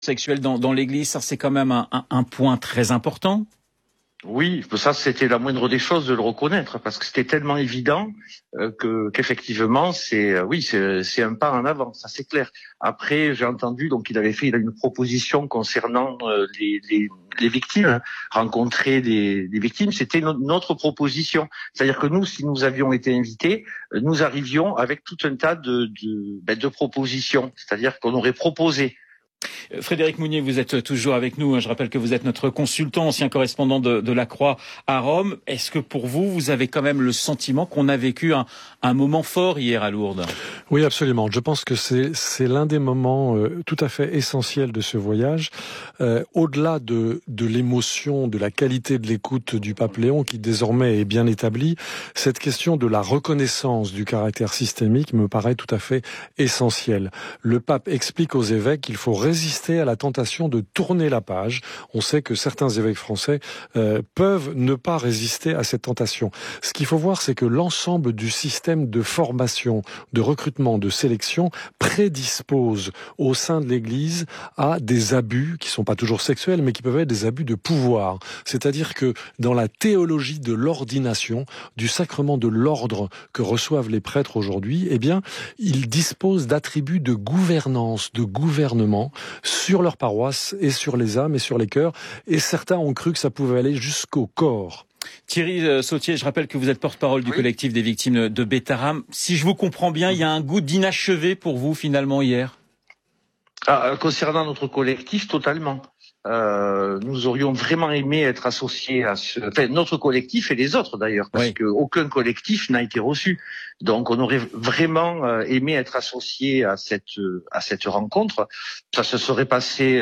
sexuelle dans l'Église, ça c'est quand même un point très important. Oui, ça c'était la moindre des choses de le reconnaître parce que c'était tellement évident qu'effectivement c'est un pas en avant, ça c'est clair. Après j'ai entendu donc il a une proposition concernant les victimes, rencontrer des victimes, c'était notre proposition. C'est-à-dire que nous, si nous avions été invités, nous arrivions avec tout un tas de propositions. C'est-à-dire qu'on aurait proposé. Frédéric Mounier, vous êtes toujours avec nous. Je rappelle que vous êtes notre consultant, ancien correspondant de la Croix à Rome. Est-ce que pour vous, vous avez quand même le sentiment qu'on a vécu un moment fort hier à Lourdes ? Oui, absolument. Je pense que c'est l'un des moments tout à fait essentiels de ce voyage. Au-delà de l'émotion, de la qualité de l'écoute du pape Léon, qui désormais est bien établie, cette question de la reconnaissance du caractère systémique me paraît tout à fait essentielle. Le pape explique aux évêques qu'il faut résister à la tentation de tourner la page. On sait que certains évêques français peuvent ne pas résister à cette tentation. Ce qu'il faut voir, c'est que l'ensemble du système de formation, de recrutement, de sélection prédispose au sein de l'Église à des abus qui sont pas toujours sexuels, mais qui peuvent être des abus de pouvoir. C'est-à-dire que dans la théologie de l'ordination, du sacrement de l'ordre que reçoivent les prêtres aujourd'hui, eh bien, ils disposent d'attributs de gouvernance, de gouvernement sur leur paroisse et sur les âmes et sur les cœurs. Et certains ont cru que ça pouvait aller jusqu'au corps. Thierry Sautier, je rappelle que vous êtes porte-parole du collectif des victimes de Bétharram. Si je vous comprends bien, il y a un goût d'inachevé pour vous finalement hier. Concernant notre collectif, totalement. Nous aurions vraiment aimé être associés à notre collectif et les autres d'ailleurs, parce que aucun collectif n'a été reçu. Donc on aurait vraiment aimé être associés à cette rencontre. Ça se serait passé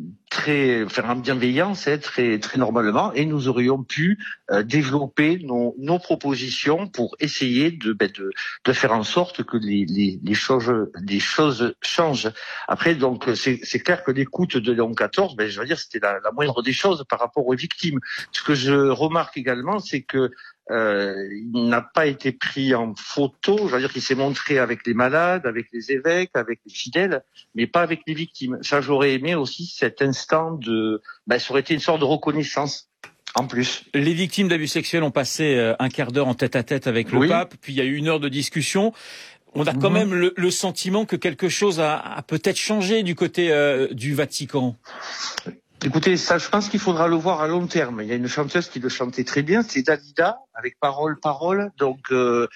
en bienveillance, très normalement, et nous aurions pu développer nos propositions pour essayer de faire en sorte que les choses changent. Après, donc c'est clair que l'écoute de Léon XIV, je veux dire, c'était la moindre des choses par rapport aux victimes. Ce que je remarque également, c'est que il n'a pas été pris en photo. Je veux dire qu'il s'est montré avec les malades, avec les évêques, avec les fidèles, mais pas avec les victimes. Ça, j'aurais aimé aussi cet instant ça aurait été une sorte de reconnaissance. En plus. Les victimes d'abus sexuels ont passé un quart d'heure en tête-à-tête avec le pape, puis il y a eu 1 heure de discussion. On a quand même le sentiment que quelque chose a peut-être changé du côté du Vatican. Écoutez, ça, je pense qu'il faudra le voir à long terme. Il y a une chanteuse qui le chantait très bien, c'est Dalida, avec Parole. Donc,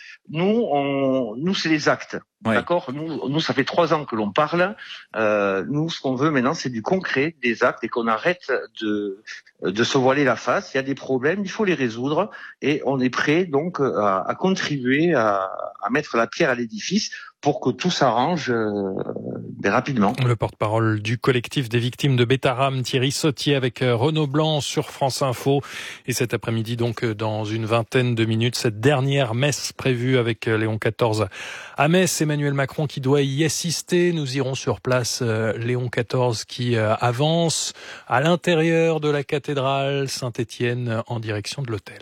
nous, c'est les actes. Ouais. D'accord. Nous, ça fait 3 ans que l'on parle. Nous, ce qu'on veut maintenant, c'est du concret, des actes, et qu'on arrête de se voiler la face. Il y a des problèmes, il faut les résoudre, et on est prêt donc à contribuer à mettre la pierre à l'édifice pour que tout s'arrange rapidement. Le porte-parole du collectif des victimes de Bétharram, Thierry Sautier, avec Renaud Blanc sur France Info. Et cet après-midi, donc, dans une vingtaine de minutes, cette dernière messe prévue avec Léon XIV à Metz. Emmanuel Macron qui doit y assister. Nous irons sur place. Léon XIV qui avance à l'intérieur de la cathédrale Saint-Étienne en direction de l'autel.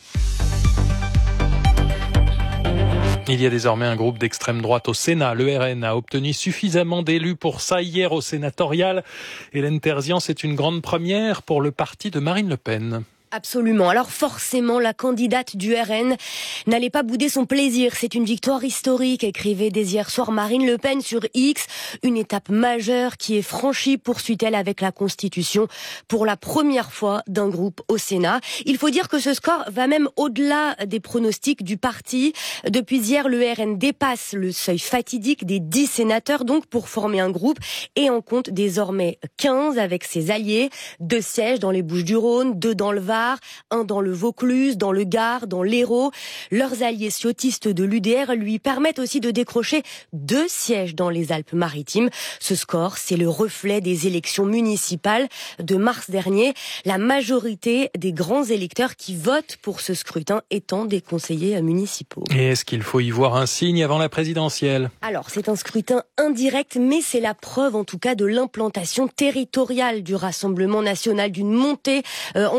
Il y a désormais un groupe d'extrême droite au Sénat. Le RN a obtenu suffisamment d'élus pour ça hier au sénatorial. Hélène Terzian, c'est une grande première pour le parti de Marine Le Pen. Absolument. Alors forcément, la candidate du RN n'allait pas bouder son plaisir. C'est une victoire historique, écrivait dès hier soir Marine Le Pen sur X. Une étape majeure qui est franchie, poursuit-elle, avec la Constitution pour la première fois d'un groupe au Sénat. Il faut dire que ce score va même au-delà des pronostics du parti. Depuis hier, le RN dépasse le seuil fatidique des 10 sénateurs, donc pour former un groupe, et en compte désormais 15 avec ses alliés. 2 sièges dans les Bouches-du-Rhône, 2 dans le Var, 1 dans le Vaucluse, dans le Gard, dans l'Hérault. Leurs alliés ciotistes de l'UDR lui permettent aussi de décrocher 2 sièges dans les Alpes-Maritimes. Ce score, c'est le reflet des élections municipales de mars dernier. La majorité des grands électeurs qui votent pour ce scrutin étant des conseillers municipaux. Et est-ce qu'il faut y voir un signe avant la présidentielle ? Alors, c'est un scrutin indirect, mais c'est la preuve en tout cas de l'implantation territoriale du Rassemblement national, d'une montée en puissance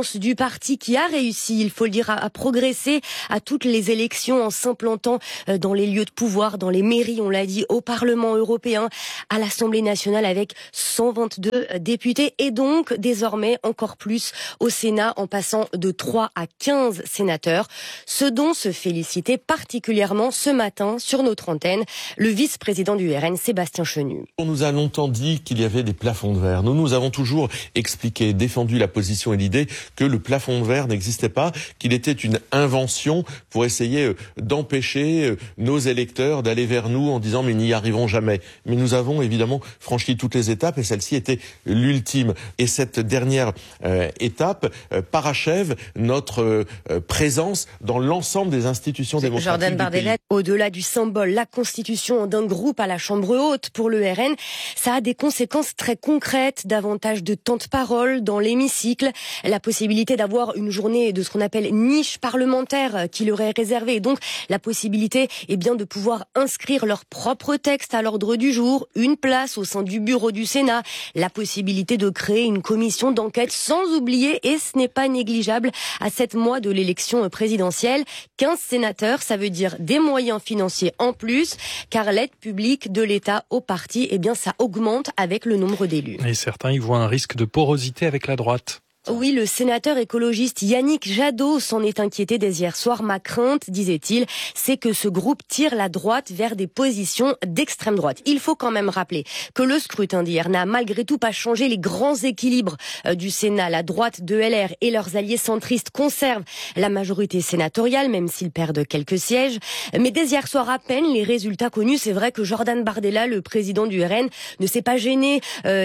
tendance du parti qui a réussi, il faut le dire, à progresser à toutes les élections en s'implantant dans les lieux de pouvoir, dans les mairies, on l'a dit, au Parlement européen, à l'Assemblée nationale avec 122 députés et donc désormais encore plus au Sénat en passant de 3 à 15 sénateurs. Ce dont se félicitait particulièrement ce matin sur notre antenne le vice-président du RN, Sébastien Chenu. On nous a longtemps dit qu'il y avait des plafonds de verre. Nous avons toujours expliqué, défendu la position et l'idée que le plafond de verre n'existait pas, qu'il était une invention pour essayer d'empêcher nos électeurs d'aller vers nous en disant mais n'y arriverons jamais. Mais nous avons évidemment franchi toutes les étapes et celle-ci était l'ultime. Et cette dernière étape parachève notre présence dans l'ensemble des institutions démocratiques Jordan Bardella, au-delà du symbole, la constitution d'un groupe à la Chambre haute pour le RN, ça a des conséquences très concrètes, davantage de temps de parole dans l'hémicycle, la possibilité d'avoir une journée de ce qu'on appelle niche parlementaire qui leur est réservée, et donc la possibilité de pouvoir inscrire leur propre texte à l'ordre du jour, une place au sein du bureau du Sénat, la possibilité de créer une commission d'enquête sans oublier, et ce n'est pas négligeable, à 7 mois de l'élection présidentielle, 15 sénateurs, ça veut dire des moyens financiers en plus, car l'aide publique de l'État au parti, ça augmente avec le nombre d'élus. Et certains y voient un risque de porosité avec la droite. Oui, le sénateur écologiste Yannick Jadot s'en est inquiété dès hier soir. Ma crainte, disait-il, c'est que ce groupe tire la droite vers des positions d'extrême droite. Il faut quand même rappeler que le scrutin d'hier n'a malgré tout pas changé les grands équilibres du Sénat. La droite de LR et leurs alliés centristes conservent la majorité sénatoriale, même s'ils perdent quelques sièges. Mais dès hier soir à peine, les résultats connus, c'est vrai que Jordan Bardella, le président du RN, ne s'est pas gêné,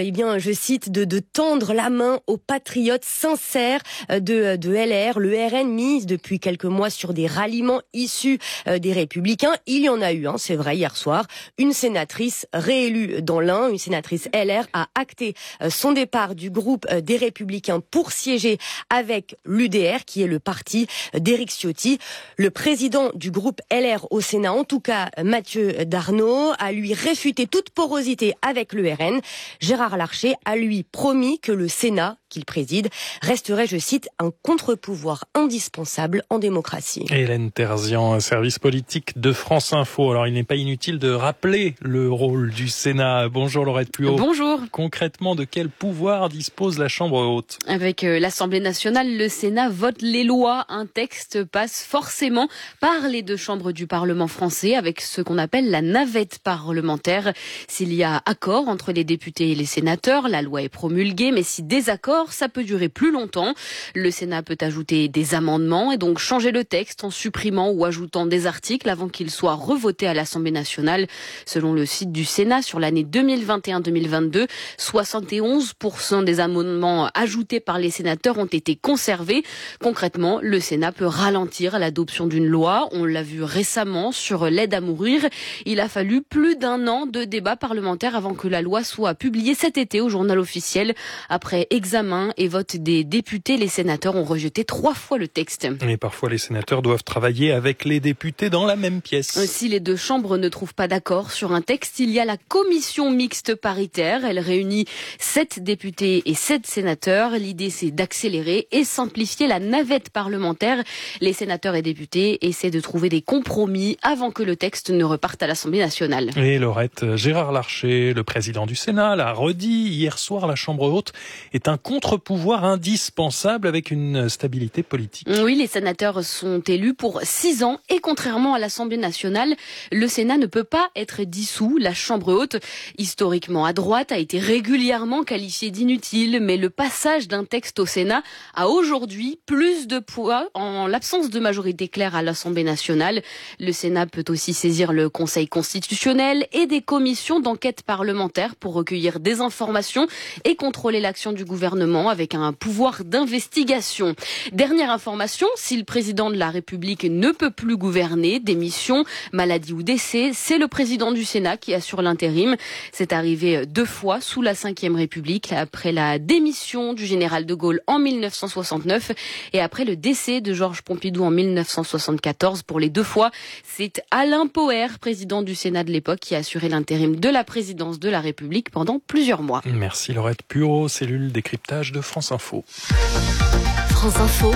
je cite, de tendre la main aux patriotes sincère de LR. Le RN mise depuis quelques mois sur des ralliements issus des Républicains. Il y en a eu, c'est vrai, hier soir. Une sénatrice réélue dans l'Ain, une sénatrice LR, a acté son départ du groupe des Républicains pour siéger avec l'UDR, qui est le parti d'Éric Ciotti. Le président du groupe LR au Sénat, en tout cas Mathieu Darnaud, a lui réfuté toute porosité avec le RN. Gérard Larcher a lui promis que le Sénat, qu'il préside, resterait, je cite, un contre-pouvoir indispensable en démocratie. Hélène Terzian, service politique de France Info. Alors, il n'est pas inutile de rappeler le rôle du Sénat. Bonjour Laurette Puot. Bonjour. Concrètement, de quel pouvoir dispose la Chambre haute ? Avec l'Assemblée nationale, le Sénat vote les lois. Un texte passe forcément par les deux chambres du Parlement français avec ce qu'on appelle la navette parlementaire. S'il y a accord entre les députés et les sénateurs, la loi est promulguée, mais si désaccord, ça peut durer plus longtemps. Le Sénat peut ajouter des amendements et donc changer le texte en supprimant ou ajoutant des articles avant qu'il soit revoté à l'Assemblée nationale. Selon le site du Sénat, sur l'année 2021-2022, 71% des amendements ajoutés par les sénateurs ont été conservés. Concrètement, le Sénat peut ralentir l'adoption d'une loi. On l'a vu récemment sur l'aide à mourir. Il a fallu plus d'1 an de débat parlementaire avant que la loi soit publiée cet été au journal officiel. Après examen et vote des députés, les sénateurs ont rejeté 3 fois le texte. Et parfois, les sénateurs doivent travailler avec les députés dans la même pièce. Si les deux chambres ne trouvent pas d'accord sur un texte, il y a la commission mixte paritaire. Elle réunit 7 députés et 7 sénateurs. L'idée, c'est d'accélérer et simplifier la navette parlementaire. Les sénateurs et députés essaient de trouver des compromis avant que le texte ne reparte à l'Assemblée nationale. Et Laurette, Gérard Larcher, le président du Sénat, l'a redit hier soir, la Chambre haute est un contre-pouvoir indispensable avec une stabilité politique. Oui, les sénateurs sont élus pour 6 ans et contrairement à l'Assemblée nationale, le Sénat ne peut pas être dissous. La Chambre haute, historiquement à droite, a été régulièrement qualifiée d'inutile, mais le passage d'un texte au Sénat a aujourd'hui plus de poids en l'absence de majorité claire à l'Assemblée nationale. Le Sénat peut aussi saisir le Conseil constitutionnel et des commissions d'enquête parlementaire pour recueillir des informations et contrôler l'action du gouvernement avec un pouvoir d'investigation. Dernière information, si le président de la République ne peut plus gouverner, démission, maladie ou décès, c'est le président du Sénat qui assure l'intérim. C'est arrivé 2 fois sous la Ve République, après la démission du général de Gaulle en 1969 et après le décès de Georges Pompidou en 1974. Pour les 2 fois, c'est Alain Poher, président du Sénat de l'époque, qui a assuré l'intérim de la présidence de la République pendant plusieurs mois. Merci Laurette Puot, cellule décryptage de France Info. France Info,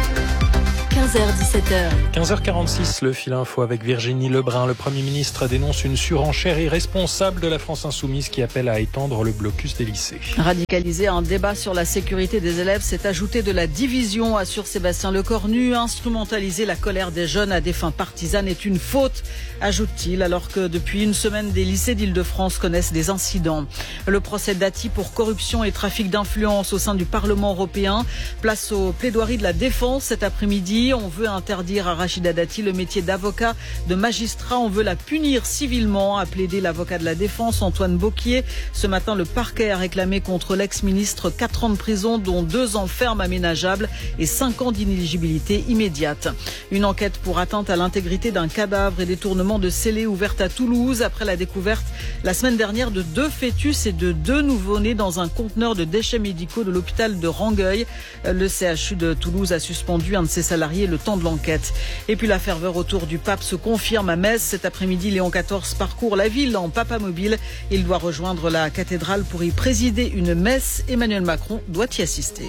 15h-17h. 15h46, le fil info avec Virginie Lebrun. Le Premier ministre dénonce une surenchère irresponsable de la France insoumise qui appelle à étendre le blocus des lycées. Radicaliser un débat sur la sécurité des élèves, c'est ajouter de la division, assure Sébastien Lecornu. Instrumentaliser la colère des jeunes à des fins partisanes est une faute, ajoute-t-il, alors que depuis une semaine, des lycées d'Île-de-France connaissent des incidents. Le procès Dati pour corruption et trafic d'influence au sein du Parlement européen. Place aux plaidoiries de la défense cet après-midi. On veut interdire à Rachida Dati le métier d'avocat, de magistrat. On veut la punir civilement, a plaidé l'avocat de la défense, Antoine Beauquier. Ce matin, le parquet a réclamé contre l'ex-ministre 4 ans de prison, dont 2 ans ferme aménageable et 5 ans d'inéligibilité immédiate. Une enquête pour atteinte à l'intégrité d'un cadavre et détournement de scellés ouverte à Toulouse après la découverte la semaine dernière de 2 fœtus et de 2 nouveau-nés dans un conteneur de déchets médicaux de l'hôpital de Rangueil. Le CHU de Toulouse a suspendu un de ses salariés le temps de l'enquête. Et puis la ferveur autour du pape se confirme à Metz. Cet après-midi, Léon XIV parcourt la ville en papamobile. Il doit rejoindre la cathédrale pour y présider une messe. Emmanuel Macron doit y assister.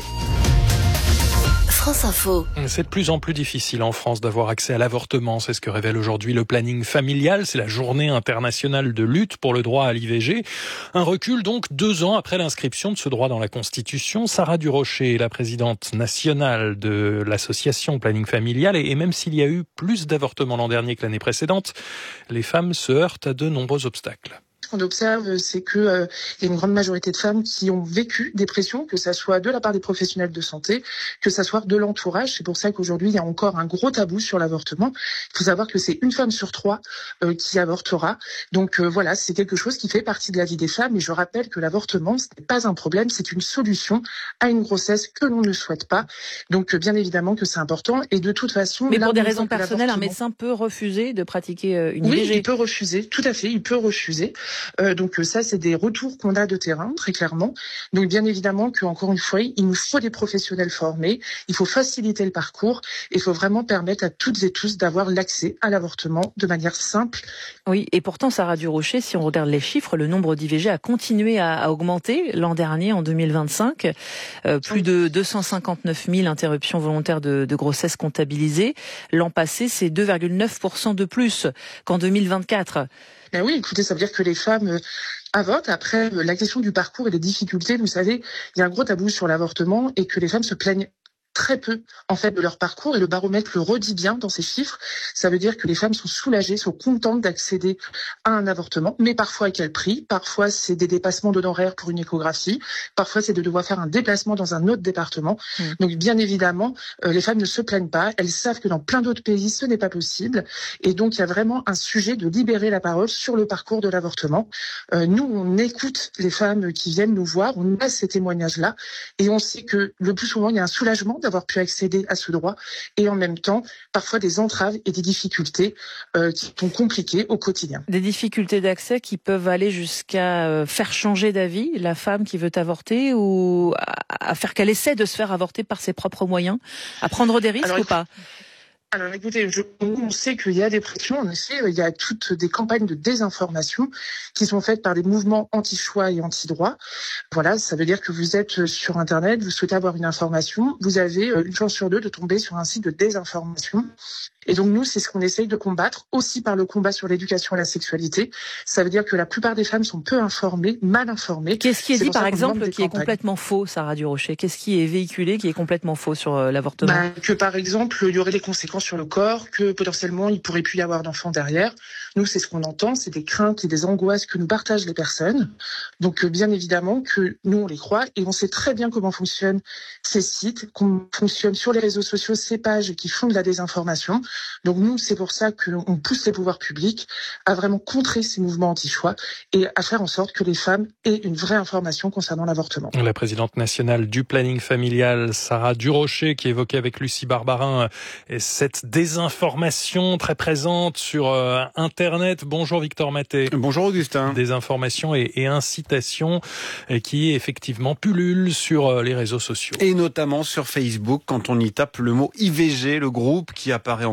France Info. C'est de plus en plus difficile en France d'avoir accès à l'avortement. C'est ce que révèle aujourd'hui le planning familial. C'est la journée internationale de lutte pour le droit à l'IVG. Un recul donc 2 ans après l'inscription de ce droit dans la Constitution. Sarah Durocher est la présidente nationale de l'association Planning Familial. Et même s'il y a eu plus d'avortements l'an dernier que l'année précédente, les femmes se heurtent à de nombreux obstacles. Ce qu'on observe, c'est que y a une grande majorité de femmes qui ont vécu des pressions, que ça soit de la part des professionnels de santé, que ça soit de l'entourage. C'est pour ça qu'aujourd'hui, il y a encore un gros tabou sur l'avortement. Il faut savoir que c'est 1 femme sur 3 qui avortera. Donc voilà, c'est quelque chose qui fait partie de la vie des femmes. Et je rappelle que l'avortement, ce n'est pas un problème, c'est une solution à une grossesse que l'on ne souhaite pas. Donc bien évidemment que c'est important. Et de toute façon... Mais pour des raisons personnelles, un médecin peut refuser de pratiquer une IVG. Oui, il peut refuser, tout à fait, il peut refuser. Donc ça, c'est des retours qu'on a de terrain, très clairement. Donc bien évidemment qu'encore une fois, il nous faut des professionnels formés, il faut faciliter le parcours, il faut vraiment permettre à toutes et tous d'avoir l'accès à l'avortement de manière simple. Oui, et pourtant, Sarah Durocher, si on regarde les chiffres, le nombre d'IVG a continué à augmenter l'an dernier, en 2025. Plus de 259 000 interruptions volontaires de grossesse comptabilisées. L'an passé, c'est 2,9% de plus qu'en 2024. Ben oui, écoutez, ça veut dire que les femmes avortent. Après, la question du parcours et des difficultés, vous savez, il y a un gros tabou sur l'avortement et que les femmes se plaignent très peu en fait de leur parcours, et le baromètre le redit bien dans ces chiffres. Ça veut dire que les femmes sont soulagées, sont contentes d'accéder à un avortement, mais parfois à quel prix? Parfois c'est des dépassements d'honoraires pour une échographie, parfois c'est de devoir faire un déplacement dans un autre département. Donc bien évidemment, les femmes ne se plaignent pas, elles savent que dans plein d'autres pays ce n'est pas possible, et donc il y a vraiment un sujet de libérer la parole sur le parcours de l'avortement. Nous, on écoute les femmes qui viennent nous voir, on a ces témoignages-là, et on sait que le plus souvent il y a un soulagement d'avoir pu accéder à ce droit, et en même temps parfois des entraves et des difficultés qui sont compliquées au quotidien. Des difficultés d'accès qui peuvent aller jusqu'à faire changer d'avis la femme qui veut avorter, ou à faire qu'elle essaie de se faire avorter par ses propres moyens, à prendre des risques ou pas? Alors écoutez, on sait qu'il y a des pressions, en effet, il y a toutes des campagnes de désinformation qui sont faites par des mouvements anti-choix et anti-droit. Voilà, ça veut dire que vous êtes sur Internet, vous souhaitez avoir une information, vous avez 1 chance sur 2 de tomber sur un site de désinformation. Et donc nous, c'est ce qu'on essaye de combattre, aussi par le combat sur l'éducation à la sexualité. Ça veut dire que la plupart des femmes sont peu informées, mal informées. Qu'est-ce qui est dit, par exemple, qui est complètement faux, Sarah Durocher? Qu'est-ce qui est véhiculé, qui est complètement faux sur l'avortement? Que par exemple, il y aurait des conséquences sur le corps, que potentiellement il pourrait plus y avoir d'enfants derrière. Nous, c'est ce qu'on entend, c'est des craintes et des angoisses que nous partagent les personnes. Donc bien évidemment que nous, on les croit, et on sait très bien comment fonctionnent ces sites, comment fonctionnent sur les réseaux sociaux ces pages qui font de la désinformation. Donc nous, c'est pour ça qu'on pousse les pouvoirs publics à vraiment contrer ces mouvements anti-choix et à faire en sorte que les femmes aient une vraie information concernant l'avortement. La présidente nationale du planning familial, Sarah Durocher, qui évoquait avec Lucie Barbarin cette désinformation très présente sur Internet. Bonjour Victor Maté. Bonjour Augustin. Désinformation et incitation qui effectivement pullulent sur les réseaux sociaux. Et notamment sur Facebook, quand on y tape le mot IVG, le groupe qui apparaît en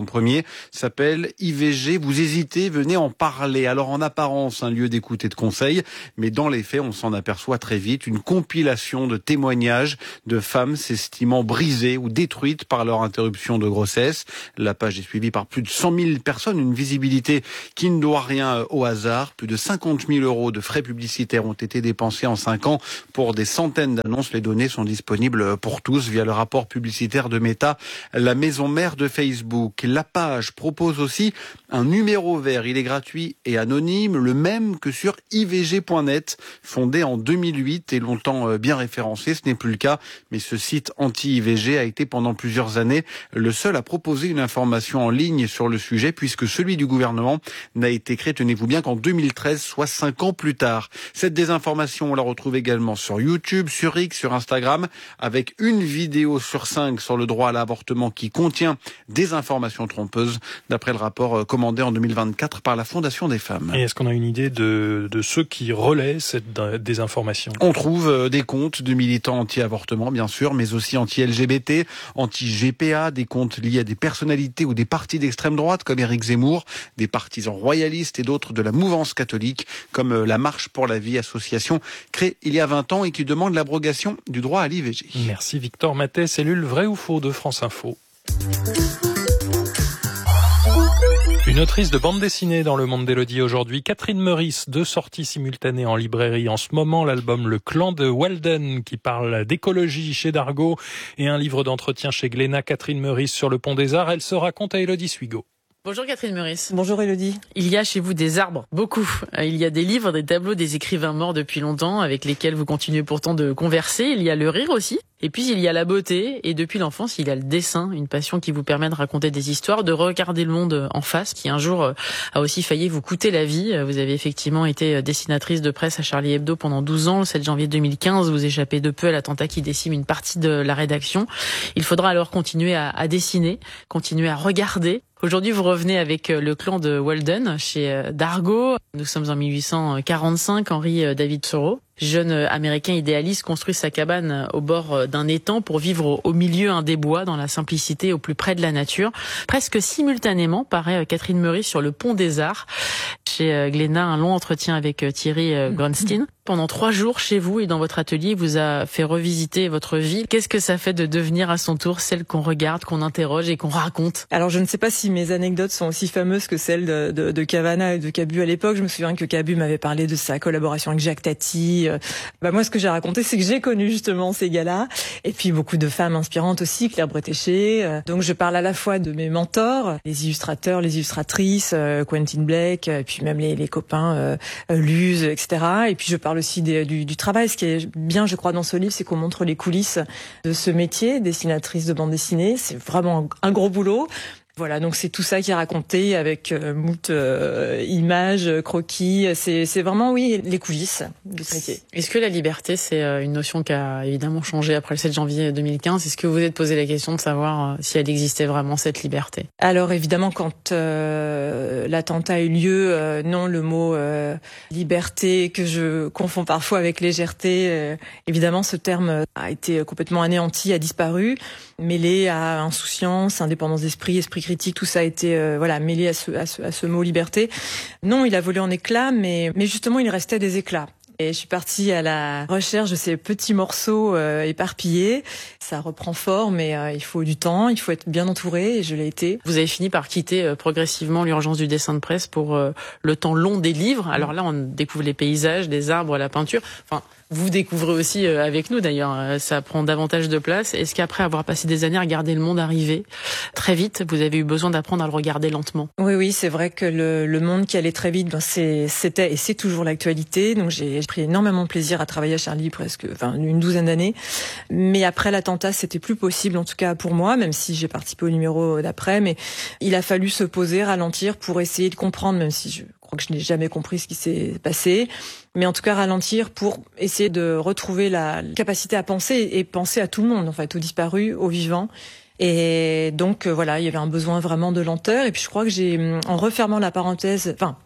premier, s'appelle IVG. Vous hésitez, venez en parler. Alors en apparence, un lieu d'écoute et de conseil, mais dans les faits, on s'en aperçoit très vite. Une compilation de témoignages de femmes s'estimant brisées ou détruites par leur interruption de grossesse. La page est suivie par plus de 100 000 personnes, une visibilité qui ne doit rien au hasard. Plus de 50 000 € de frais publicitaires ont été dépensés en 5 ans pour des centaines d'annonces. Les données sont disponibles pour tous via le rapport publicitaire de Meta, la maison mère de Facebook. La page propose aussi un numéro vert. Il est gratuit et anonyme, le même que sur ivg.net, fondé en 2008 et longtemps bien référencé. Ce n'est plus le cas, mais ce site anti-IVG a été pendant plusieurs années le seul à proposer une information en ligne sur le sujet, puisque celui du gouvernement n'a été créé, tenez-vous bien, qu'en 2013, soit 5 ans plus tard. Cette désinformation, on la retrouve également sur YouTube, sur X, sur Instagram, avec une vidéo sur 5 sur le droit à l'avortement qui contient des informations trompeuses, d'après le rapport commandé en 2024 par la Fondation des femmes. Et est-ce qu'on a une idée de ceux qui relaient cette désinformation? On trouve des comptes de militants anti-avortement, bien sûr, mais aussi anti-LGBT, anti-GPA, des comptes liés à des personnalités ou des partis d'extrême droite comme Éric Zemmour, des partisans royalistes et d'autres de la mouvance catholique comme la Marche pour la vie, association créée il y a 20 ans et qui demande l'abrogation du droit à l'IVG. Merci Victor Matet, cellule Vrai ou Faux de France Info. Une autrice de bande dessinée dans le monde d'Élodie aujourd'hui, Catherine Meurice, 2 sorties simultanées en librairie en ce moment, l'album Le Clan de Walden qui parle d'écologie chez Dargaud et un livre d'entretien chez Glénat. Catherine Meurice sur le Pont des Arts, elle se raconte à Élodie Suigo. Bonjour Catherine Meurice. Bonjour Élodie. Il y a chez vous des arbres, beaucoup. Il y a des livres, des tableaux, des écrivains morts depuis longtemps avec lesquels vous continuez pourtant de converser. Il y a le rire aussi. Et puis il y a la beauté. Et depuis l'enfance, il y a le dessin, une passion qui vous permet de raconter des histoires, de regarder le monde en face, qui un jour a aussi failli vous coûter la vie. Vous avez effectivement été dessinatrice de presse à Charlie Hebdo pendant 12 ans. Le 7 janvier 2015, vous échappez de peu à l'attentat qui décime une partie de la rédaction. Il faudra alors continuer à dessiner, continuer à regarder. Aujourd'hui, vous revenez avec le Clan de Walden chez Dargaud. Nous sommes en 1845. Henry David Thoreau, jeune américain idéaliste, construit sa cabane au bord d'un étang pour vivre au milieu des bois, dans la simplicité, au plus près de la nature. Presque simultanément paraît Catherine Meurice sur le Pont des Arts. Chez Glénat, un long entretien avec Thierry Grunstein. Pendant 3 jours chez vous et dans votre atelier, il vous a fait revisiter votre ville. Qu'est-ce que ça fait de devenir à son tour celle qu'on regarde, qu'on interroge et qu'on raconte? Alors je ne sais pas si mes anecdotes sont aussi fameuses que celles de Cavana et de Cabu à l'époque. Je me souviens que Cabu m'avait parlé de sa collaboration avec Jacques Tati. Moi, ce que j'ai raconté, c'est que j'ai connu justement ces gars-là. Et puis beaucoup de femmes inspirantes aussi, Claire Bretéché. Donc je parle à la fois de mes mentors, les illustrateurs, les illustratrices, Quentin Blake, et puis même les copains Luz, etc. Et puis je parle aussi du travail. Ce qui est bien, je crois, dans ce livre, c'est qu'on montre les coulisses de ce métier, dessinatrice de bande dessinée. C'est vraiment un gros boulot. Voilà, donc c'est tout ça qui est raconté avec moult images, croquis. C'est vraiment, oui, les coulisses de ce métier. Est-ce que la liberté, c'est une notion qui a évidemment changé après le 7 janvier 2015 ? Est-ce que vous vous êtes posé la question de savoir si elle existait vraiment, cette liberté ? Alors évidemment, quand l'attentat a eu lieu, non, le mot liberté, que je confonds parfois avec légèreté, évidemment ce terme a été complètement anéanti, a disparu, mêlé à insouciance, indépendance d'esprit, esprit critique, tout ça a été mêlé à ce mot liberté. Non, il a volé en éclats, mais justement il restait des éclats. Et je suis partie à la recherche de ces petits morceaux éparpillés. Ça reprend forme, mais il faut du temps, il faut être bien entouré, et je l'ai été. Vous avez fini par quitter progressivement l'urgence du dessin de presse pour le temps long des livres. Alors là, on découvre les paysages, les arbres, la peinture. Enfin, vous découvrez aussi avec nous d'ailleurs, ça prend davantage de place. Est-ce qu'après avoir passé des années à regarder le monde arriver très vite, vous avez eu besoin d'apprendre à le regarder lentement ? Oui, c'est vrai que le monde qui allait très vite, c'était et c'est toujours l'actualité. Donc j'ai pris énormément de plaisir à travailler à Charlie, une 12aine d'années. Mais après l'attentat, c'était plus possible, en tout cas pour moi, même si j'ai participé au numéro d'après. Mais il a fallu se poser, ralentir pour essayer de comprendre, même si je crois que je n'ai jamais compris ce qui s'est passé. Mais en tout cas, ralentir pour essayer de retrouver la capacité à penser et penser à tout le monde, en fait, aux disparus, aux vivants. Et donc, il y avait un besoin vraiment de lenteur. Et puis, je crois que en refermant la parenthèse,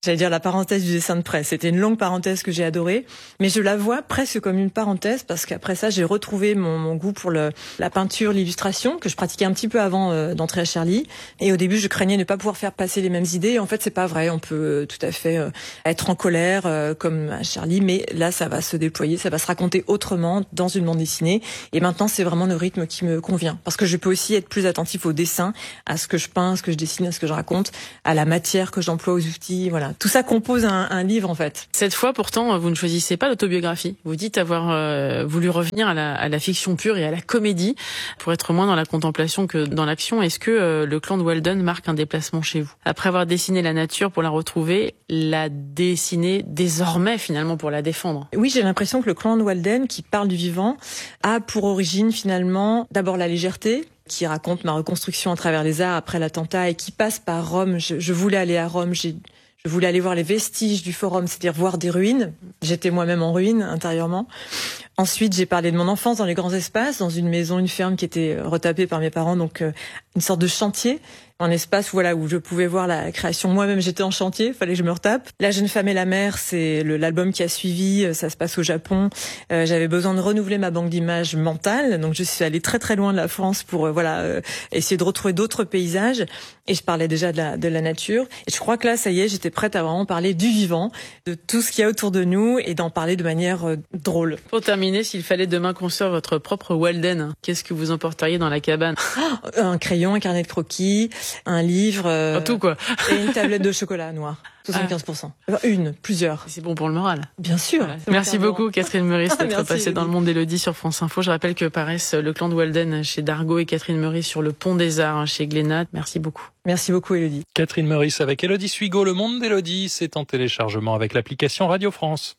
J'allais dire la parenthèse du dessin de presse. C'était une longue parenthèse que j'ai adorée, mais je la vois presque comme une parenthèse parce qu'après ça, j'ai retrouvé mon goût pour la peinture, l'illustration que je pratiquais un petit peu avant d'entrer à Charlie. Et au début, je craignais ne pas pouvoir faire passer les mêmes idées. Et en fait, c'est pas vrai. On peut tout à fait être en colère comme à Charlie, mais là, ça va se déployer, ça va se raconter autrement dans une bande dessinée. Et maintenant, c'est vraiment le rythme qui me convient parce que je peux aussi être plus attentif au dessin, à ce que je peins, à ce que je dessine, à ce que je raconte, à la matière que j'emploie aux outils. Voilà. Tout ça compose un livre, en fait. Cette fois, pourtant, vous ne choisissez pas l'autobiographie. Vous dites avoir voulu revenir à la fiction pure et à la comédie pour être moins dans la contemplation que dans l'action. Est-ce que le clan de Walden marque un déplacement chez vous? Après avoir dessiné la nature pour la retrouver, la dessiner désormais, finalement, pour la défendre? Oui, j'ai l'impression que le clan de Walden, qui parle du vivant, a pour origine, finalement, d'abord la légèreté, qui raconte ma reconstruction à travers les arts après l'attentat et qui passe par Rome. Je voulais aller à Rome, je voulais aller voir les vestiges du forum, c'est-à-dire voir des ruines. J'étais moi-même en ruine intérieurement. Ensuite, j'ai parlé de mon enfance dans les grands espaces, dans une maison, une ferme qui était retapée par mes parents, donc une sorte de chantier. Un espace voilà, où je pouvais voir la création. Moi-même, j'étais en chantier, fallait que je me retape. La jeune femme et la mer, c'est l'album qui a suivi, ça se passe au Japon. J'avais besoin de renouveler ma banque d'images mentale, donc je suis allée très très loin de la France pour essayer de retrouver d'autres paysages. Et je parlais déjà de la nature. Et je crois que là, ça y est, j'étais prête à vraiment parler du vivant, de tout ce qu'il y a autour de nous et d'en parler de manière drôle. Pour terminer, s'il fallait demain construire votre propre Walden, qu'est-ce que vous emporteriez dans la cabane? Un crayon, un carnet de croquis, un livre, tout quoi, et une tablette de chocolat noir. 75%. Plusieurs. C'est bon pour le moral. Bien sûr. Voilà. Merci beaucoup Catherine Meurice d'être passée dans le monde d'Élodie sur France Info. Je rappelle que paraissent Le Clan de Walden chez Dargaud et Catherine Meurice sur Le Pont des Arts chez Glénat. Merci beaucoup. Merci beaucoup Élodie. Catherine Meurice avec Élodie Suigo. Le monde d'Élodie, c'est en téléchargement avec l'application Radio France.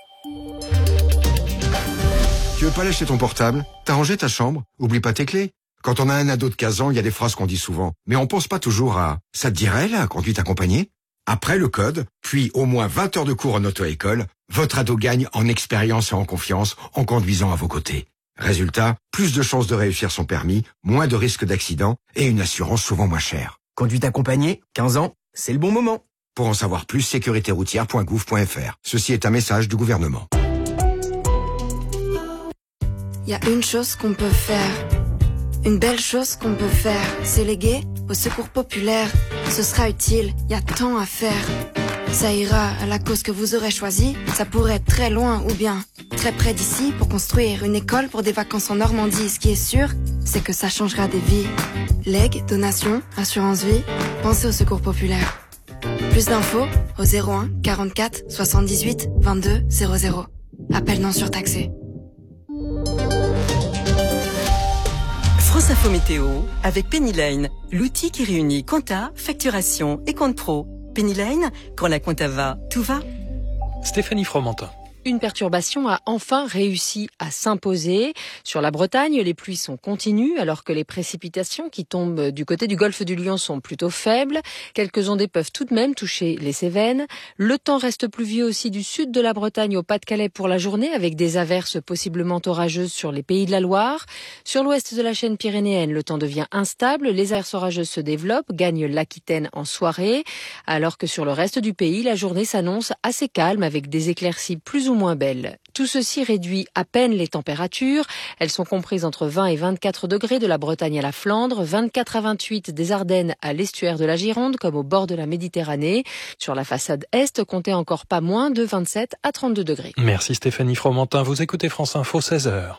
Tu veux pas lâcher ton portable? T'as rangé ta chambre? Oublie pas tes clés. Quand on a un ado de 15 ans, il y a des phrases qu'on dit souvent. Mais on pense pas toujours à « ça te dirait, la conduite accompagnée ?» Après le code, puis au moins 20 heures de cours en auto-école, votre ado gagne en expérience et en confiance en conduisant à vos côtés. Résultat, plus de chances de réussir son permis, moins de risques d'accident et une assurance souvent moins chère. Conduite accompagnée, 15 ans, c'est le bon moment. Pour en savoir plus, sécuritéroutière.gouv.fr. Ceci est un message du gouvernement. Il y a une chose qu'on peut faire. Une belle chose qu'on peut faire, c'est léguer au secours populaire. Ce sera utile, y a tant à faire. Ça ira à la cause que vous aurez choisie. Ça pourrait être très loin ou bien très près d'ici pour construire une école pour des vacances en Normandie. Ce qui est sûr, c'est que ça changera des vies. Legs, donations, assurance vie, pensez au secours populaire. Plus d'infos au 01 44 78 22 00. Appel non surtaxé. France Info Météo avec Pennyline, l'outil qui réunit compta, facturation et compte pro. Pennyline, quand la compta va, tout va. Stéphanie Fromentin. Une perturbation a enfin réussi à s'imposer. Sur la Bretagne, les pluies sont continues alors que les précipitations qui tombent du côté du golfe du Lion sont plutôt faibles. Quelques ondées peuvent tout de même toucher les Cévennes. Le temps reste pluvieux aussi du sud de la Bretagne au Pas-de-Calais pour la journée avec des averses possiblement orageuses sur les Pays de la Loire. Sur l'ouest de la chaîne pyrénéenne, le temps devient instable. Les averses orageuses se développent, gagnent l'Aquitaine en soirée. Alors que sur le reste du pays, la journée s'annonce assez calme avec des éclaircies plus ou moins belle. Tout ceci réduit à peine les températures. Elles sont comprises entre 20 et 24 degrés de la Bretagne à la Flandre, 24 à 28 des Ardennes à l'estuaire de la Gironde comme au bord de la Méditerranée. Sur la façade est, comptez encore pas moins de 27 à 32 degrés. Merci Stéphanie Fromentin. Vous écoutez France Info 16h.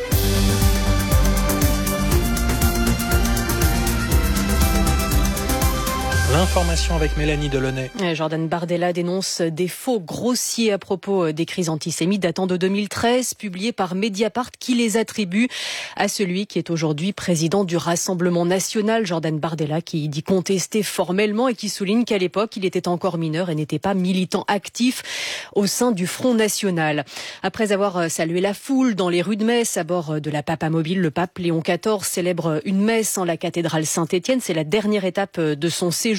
L'information avec Mélanie Delaunay. Jordan Bardella dénonce des faux grossiers à propos des crises antisémites datant de 2013, publiés par Mediapart, qui les attribue à celui qui est aujourd'hui président du Rassemblement national, Jordan Bardella, qui dit contester formellement et qui souligne qu'à l'époque, il était encore mineur et n'était pas militant actif au sein du Front National. Après avoir salué la foule dans les rues de Metz à bord de la Papamobile, le pape Léon XIV célèbre une messe en la cathédrale Saint-Étienne. C'est la dernière étape de son séjour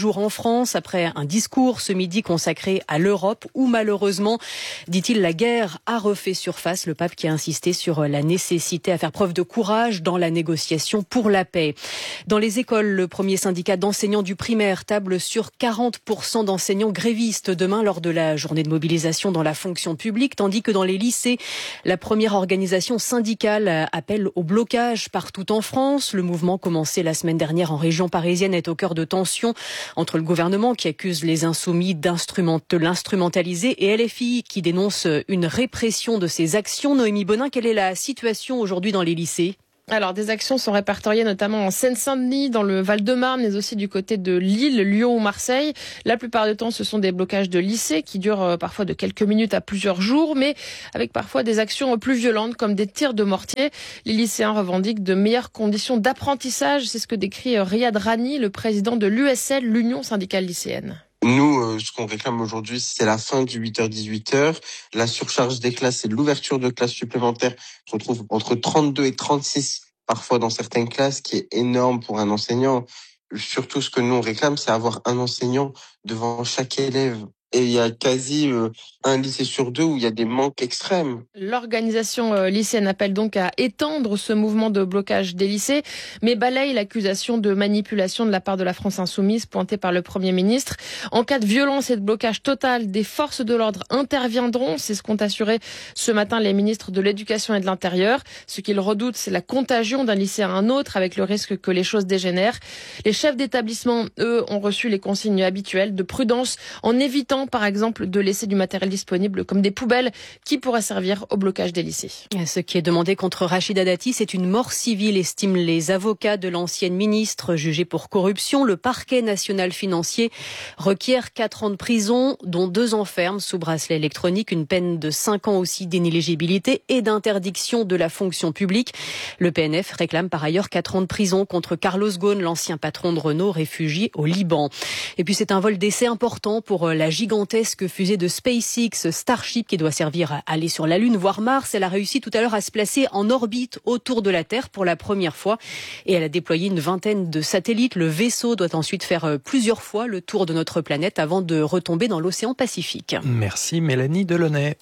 jours en France après un discours ce midi consacré à l'Europe où malheureusement, dit-il, la guerre a refait surface. Le pape qui a insisté sur la nécessité à faire preuve de courage dans la négociation pour la paix. Dans les écoles, le premier syndicat d'enseignants du primaire table sur 40% d'enseignants grévistes demain lors de la journée de mobilisation dans la fonction publique, tandis que dans les lycées, la première organisation syndicale appelle au blocage partout en France. Le mouvement commencé la semaine dernière en région parisienne est au cœur de tensions entre le gouvernement qui accuse les insoumis de l'instrumentaliser et LFI qui dénonce une répression de ses actions. Noémie Bonin, quelle est la situation aujourd'hui dans les lycées ? Alors, des actions sont répertoriées notamment en Seine-Saint-Denis, dans le Val-de-Marne, mais aussi du côté de Lille, Lyon ou Marseille. La plupart du temps, ce sont des blocages de lycées qui durent parfois de quelques minutes à plusieurs jours, mais avec parfois des actions plus violentes comme des tirs de mortier. Les lycéens revendiquent de meilleures conditions d'apprentissage. C'est ce que décrit Riyad Rani, le président de l'USL, l'Union syndicale lycéenne. Nous, ce qu'on réclame aujourd'hui, c'est la fin du 8h-18h, la surcharge des classes et l'ouverture de classes supplémentaires. On trouve entre 32 et 36 parfois dans certaines classes, qui est énorme pour un enseignant. Surtout, ce que nous on réclame, c'est avoir un enseignant devant chaque élève. Et il y a quasi un lycée sur deux où il y a des manques extrêmes. L'organisation lycéenne appelle donc à étendre ce mouvement de blocage des lycées, mais balaye l'accusation de manipulation de la part de la France insoumise pointée par le Premier ministre. En cas de violence et de blocage total, des forces de l'ordre interviendront. C'est ce qu'ont assuré ce matin les ministres de l'Éducation et de l'Intérieur. Ce qu'ils redoutent, c'est la contagion d'un lycée à un autre avec le risque que les choses dégénèrent. Les chefs d'établissement, eux, ont reçu les consignes habituelles de prudence en évitant par exemple de laisser du matériel disponible comme des poubelles qui pourraient servir au blocage des lycées. Ce qui est demandé contre Rachida Dati, c'est une mort civile, estiment les avocats de l'ancienne ministre jugée pour corruption. Le parquet national financier requiert 4 ans de prison, dont 2 ans ferme sous bracelet électronique, une peine de 5 ans aussi d'inéligibilité et d'interdiction de la fonction publique. Le PNF réclame par ailleurs 4 ans de prison contre Carlos Ghosn, l'ancien patron de Renault, réfugié au Liban. Et puis c'est un vol d'essai important pour la gigantesque fusée de SpaceX Starship qui doit servir à aller sur la Lune, voire Mars. Elle a réussi tout à l'heure à se placer en orbite autour de la Terre pour la première fois et elle a déployé une vingtaine de satellites. Le vaisseau doit ensuite faire plusieurs fois le tour de notre planète avant de retomber dans l'océan Pacifique. Merci Mélanie Delaunay.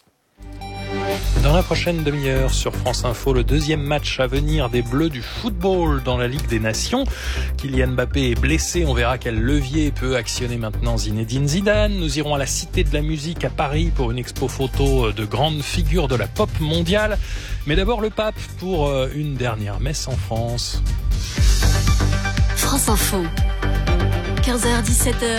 Dans la prochaine demi-heure sur France Info, le deuxième match à venir des Bleus du football dans la Ligue des Nations. Kylian Mbappé est blessé, on verra quel levier peut actionner maintenant Zinedine Zidane. Nous irons à la Cité de la Musique à Paris pour une expo photo de grandes figures de la pop mondiale. Mais d'abord le pape pour une dernière messe en France. France Info, 15h-17h,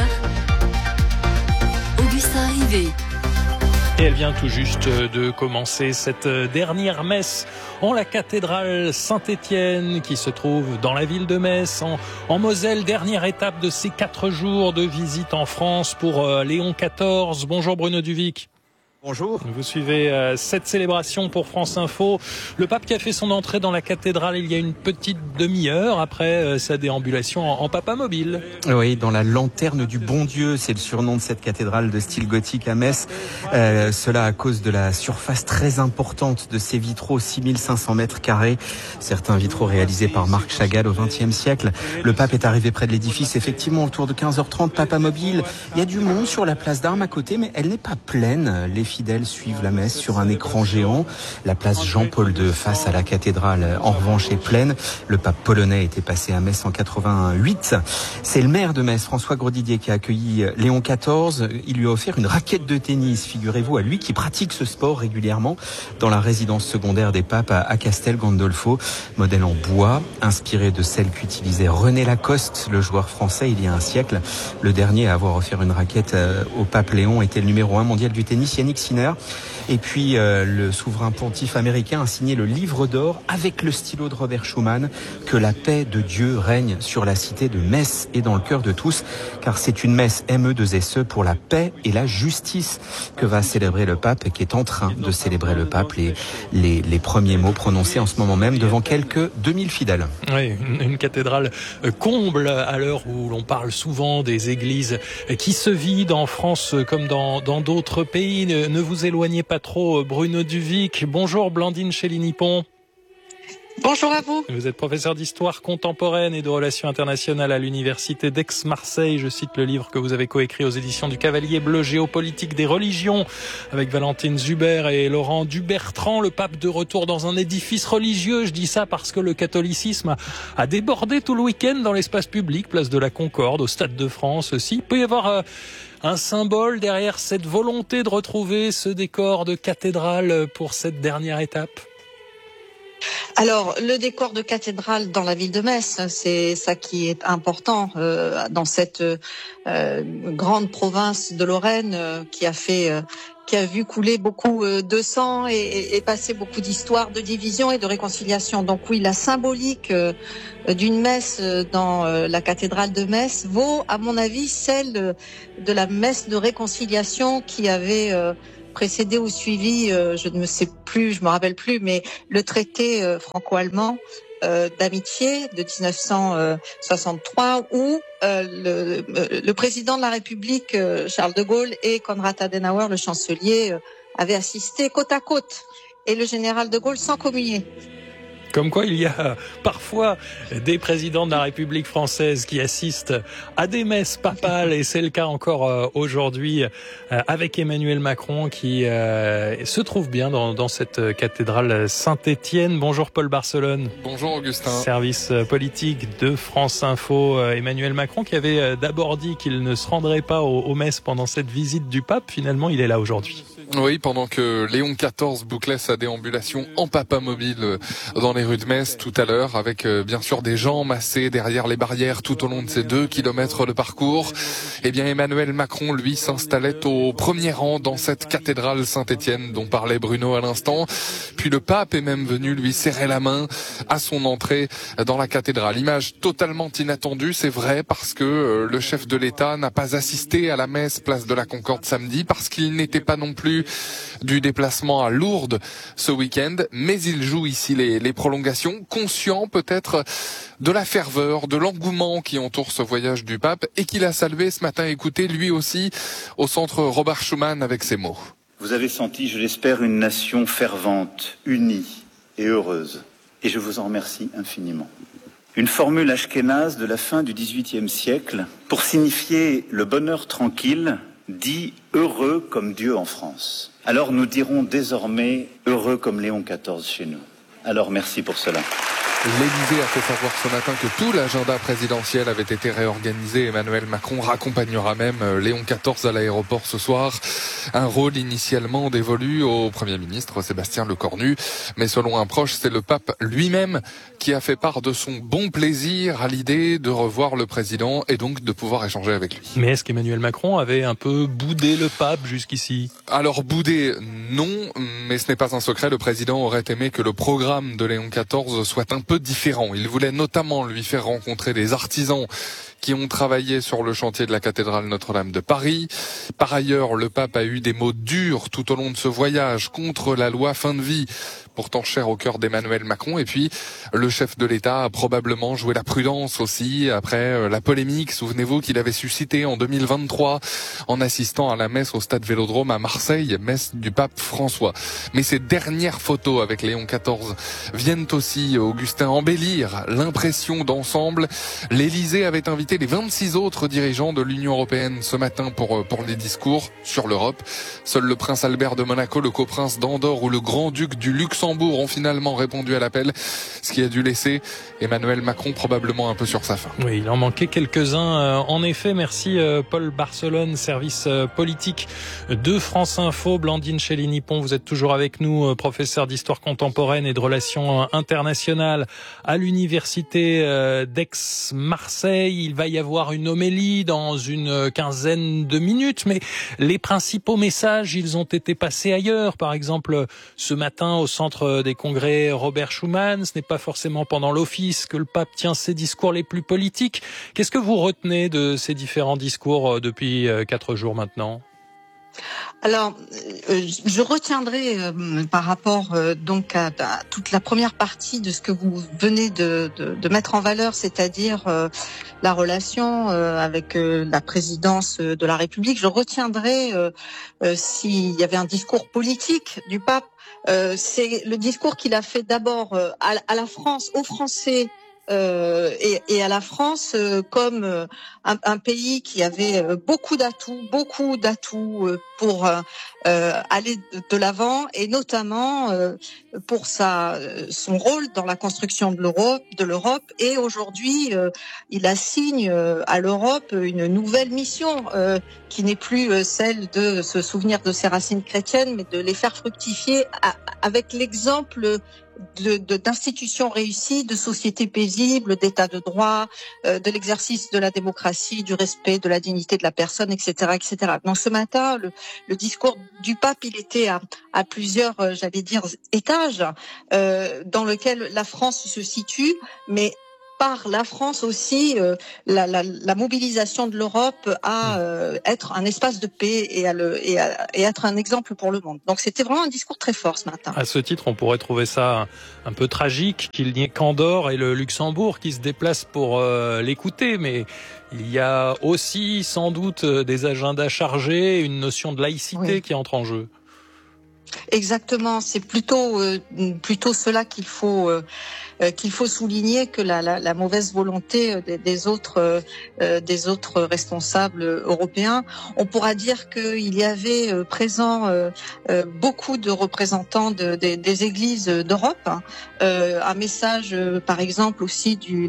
Augustin Rivet. Et elle vient tout juste de commencer cette dernière messe en la cathédrale Saint-Étienne qui se trouve dans la ville de Metz, en Moselle. Dernière étape de ces 4 jours de visite en France pour Léon XIV. Bonjour Bruno Duvic. Bonjour. Vous suivez cette célébration pour France Info. Le pape qui a fait son entrée dans la cathédrale il y a une petite demi-heure après sa déambulation en papa mobile. Oui, dans la lanterne du bon Dieu, c'est le surnom de cette cathédrale de style gothique à Metz. Cela à cause de la surface très importante de ces vitraux, 6500 mètres carrés. Certains vitraux réalisés par Marc Chagall au XXe siècle. Le pape est arrivé près de l'édifice, effectivement, autour de 15h30, papa mobile. Il y a du monde sur la place d'Armes à côté, mais elle n'est pas pleine. Les fidèles suivent la messe sur un écran géant. La place Jean-Paul II face à la cathédrale, en revanche, est pleine. Le pape polonais était passé à Metz en 88. C'est le maire de Metz, François Grosdidier, qui a accueilli Léon XIV. Il lui a offert une raquette de tennis, figurez-vous, à lui qui pratique ce sport régulièrement dans la résidence secondaire des papes à Castel Gandolfo. Modèle en bois, inspiré de celle qu'utilisait René Lacoste, le joueur français, il y a un siècle. Le dernier à avoir offert une raquette au pape Léon était le numéro 1 mondial du tennis, Yannick Sinner. Et puis le souverain pontife américain a signé le livre d'or avec le stylo de Robert Schuman, que la paix de Dieu règne sur la cité de Metz et dans le cœur de tous, car c'est une messe ME2SE pour la paix et la justice que va célébrer le pape et qui est en train de célébrer le pape. Les premiers mots prononcés en ce moment même devant quelques 2000 fidèles. Oui, une cathédrale comble à l'heure où l'on parle souvent des églises qui se vident en France comme dans d'autres pays. Ne vous éloignez pas trop, Bruno Duvic. Bonjour Blandine Chély-Nippon. Bonjour à vous. Vous êtes professeur d'histoire contemporaine et de relations internationales à l'université d'Aix-Marseille. Je cite le livre que vous avez coécrit aux éditions du Cavalier Bleu, Géopolitique des religions, avec Valentine Zuber et Laurent Dubertrand. Le pape de retour dans un édifice religieux. Je dis ça parce que le catholicisme a débordé tout le week-end dans l'espace public, place de la Concorde, au Stade de France aussi. Il peut y avoir un symbole derrière cette volonté de retrouver ce décor de cathédrale pour cette dernière étape? Alors, le décor de cathédrale dans la ville de Metz, c'est ça qui est important dans cette grande province de Lorraine qui a vu couler beaucoup de sang et passer beaucoup d'histoires de division et de réconciliation. Donc oui, la symbolique d'une messe dans la cathédrale de Metz vaut, à mon avis, celle de la messe de réconciliation qui avait précédé ou suivi, je me rappelle plus, mais le traité franco-allemand d'amitié de 1963 où le président de la République, Charles de Gaulle, et Konrad Adenauer, le chancelier, avaient assisté côte à côte, et le général de Gaulle sans communier. Comme quoi, il y a parfois des présidents de la République française qui assistent à des messes papales, et c'est le cas encore aujourd'hui avec Emmanuel Macron qui se trouve bien dans cette cathédrale Saint-Étienne. Bonjour Paul Barcelone. Bonjour Augustin. Service politique de France Info. Emmanuel Macron qui avait d'abord dit qu'il ne se rendrait pas aux messes pendant cette visite du pape, finalement il est là aujourd'hui. Oui, pendant que Léon XIV bouclait sa déambulation en papamobile dans les rues de Metz tout à l'heure, avec bien sûr des gens massés derrière les barrières tout au long de ces 2 kilomètres de parcours, eh bien Emmanuel Macron, lui, s'installait au premier rang dans cette cathédrale Saint-Étienne dont parlait Bruno à l'instant. Puis le pape est même venu lui serrer la main à son entrée dans la cathédrale. Image totalement inattendue, c'est vrai, parce que le chef de l'État n'a pas assisté à la messe place de la Concorde samedi, parce qu'il n'était pas non plus du déplacement à Lourdes ce week-end, mais il joue ici les prolongations, conscient peut-être de la ferveur, de l'engouement qui entoure ce voyage du pape et qu'il a salué ce matin. Écoutez, lui aussi, au centre Robert Schuman avec ces mots. Vous avez senti, je l'espère, une nation fervente, unie et heureuse. Et je vous en remercie infiniment. Une formule ashkénaze de la fin du XVIIIe siècle pour signifier le bonheur tranquille, dit heureux comme Dieu en France. Alors nous dirons désormais heureux comme Léon XIV chez nous. Alors merci pour cela. L'Élysée a fait savoir ce matin que tout l'agenda présidentiel avait été réorganisé. Emmanuel Macron raccompagnera même Léon XIV à l'aéroport ce soir. Un rôle initialement dévolu au Premier ministre Sébastien Lecornu. Mais selon un proche, c'est le pape lui-même qui a fait part de son bon plaisir à l'idée de revoir le président et donc de pouvoir échanger avec lui. Mais est-ce qu'Emmanuel Macron avait un peu boudé le pape jusqu'ici? Alors boudé, non, mais ce n'est pas un secret. Le président aurait aimé que le programme de Léon XIV soit un peu différent. Il voulait notamment lui faire rencontrer des artisans qui ont travaillé sur le chantier de la cathédrale Notre-Dame de Paris. Par ailleurs, le pape a eu des mots durs tout au long de ce voyage contre la loi fin de vie, pourtant chère au cœur d'Emmanuel Macron. Et puis, le chef de l'État a probablement joué la prudence aussi après la polémique, souvenez-vous, qu'il avait suscité en 2023 en assistant à la messe au stade Vélodrome à Marseille, messe du pape François. Mais ces dernières photos avec Léon XIV viennent aussi, Augustin, embellir l'impression d'ensemble. L'Élysée avait invité les 26 autres dirigeants de l'Union européenne ce matin pour les discours sur l'Europe. Seul le prince Albert de Monaco, le coprince d'Andorre ou le grand-duc du Luxembourg ont finalement répondu à l'appel, ce qui a dû laisser Emmanuel Macron probablement un peu sur sa faim. Oui, il en manquait quelques-uns. En effet, merci Paul Barcelone, service politique de France Info. Blandine Chély-Nippon, vous êtes toujours avec nous, professeur d'histoire contemporaine et de relations internationales à l'université d'Aix-Marseille. Il va y avoir une homélie dans une quinzaine de minutes, mais les principaux messages, ils ont été passés ailleurs. Par exemple, ce matin au centre des congrès Robert Schuman, ce n'est pas forcément pendant l'office que le pape tient ses discours les plus politiques. Qu'est-ce que vous retenez de ces différents discours depuis 4 jours maintenant ? Alors, je retiendrai par rapport donc à toute la première partie de ce que vous venez de mettre en valeur, c'est-à-dire la relation avec la présidence de la République. Je retiendrai s'il y avait un discours politique du pape, c'est le discours qu'il a fait d'abord à la France, aux Français. Et à la France comme un pays qui avait beaucoup d'atouts pour aller de l'avant, et notamment pour son rôle dans la construction de l'Europe. Et aujourd'hui, il assigne à l'Europe une nouvelle mission qui n'est plus celle de se souvenir de ses racines chrétiennes, mais de les faire fructifier avec l'exemple d'institutions réussies, de sociétés paisibles, d'état de droit, de l'exercice de la démocratie, du respect de la dignité de la personne, etc., etc. Donc ce matin, le discours du pape, il était à plusieurs, j'allais dire, étages dans lequel la France se situe, mais par la France aussi, la mobilisation de l'Europe à être un espace de paix et être un exemple pour le monde. Donc c'était vraiment un discours très fort ce matin. À ce titre, on pourrait trouver ça un peu tragique qu'il n'y ait qu'Andorre et le Luxembourg qui se déplacent pour l'écouter, mais il y a aussi sans doute des agendas chargés, une notion de laïcité qui entre en jeu. Exactement, c'est plutôt cela qu'il faut souligner que la mauvaise volonté des autres responsables européens. On pourra dire qu'il y avait présent beaucoup de représentants des églises d'Europe. Un message, par exemple, aussi du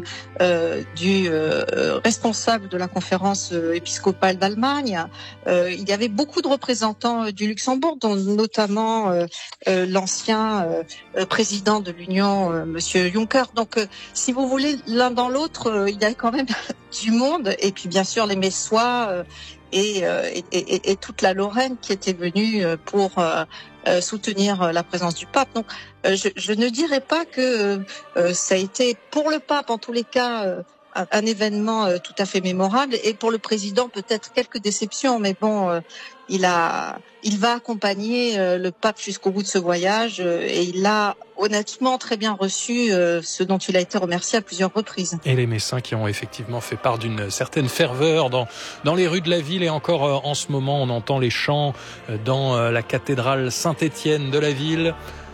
responsable de la conférence épiscopale d'Allemagne. Il y avait beaucoup de représentants du Luxembourg, dont notamment l'ancien président de l'Union, Monsieur Juncker. Donc, si vous voulez, l'un dans l'autre, il y a quand même du monde. Et puis, bien sûr, les Messois et toute la Lorraine qui était venue pour soutenir la présence du pape. Donc, je ne dirais pas que ça a été, pour le pape, en tous les cas, un événement tout à fait mémorable, et pour le président peut-être quelques déceptions, mais bon, il va accompagner le pape jusqu'au bout de ce voyage, et il l'a honnêtement très bien reçu, ce dont il a été remercié à plusieurs reprises. Et les Messins qui ont effectivement fait part d'une certaine ferveur dans les rues de la ville, et encore en ce moment on entend les chants dans la cathédrale Saint-Étienne de la ville.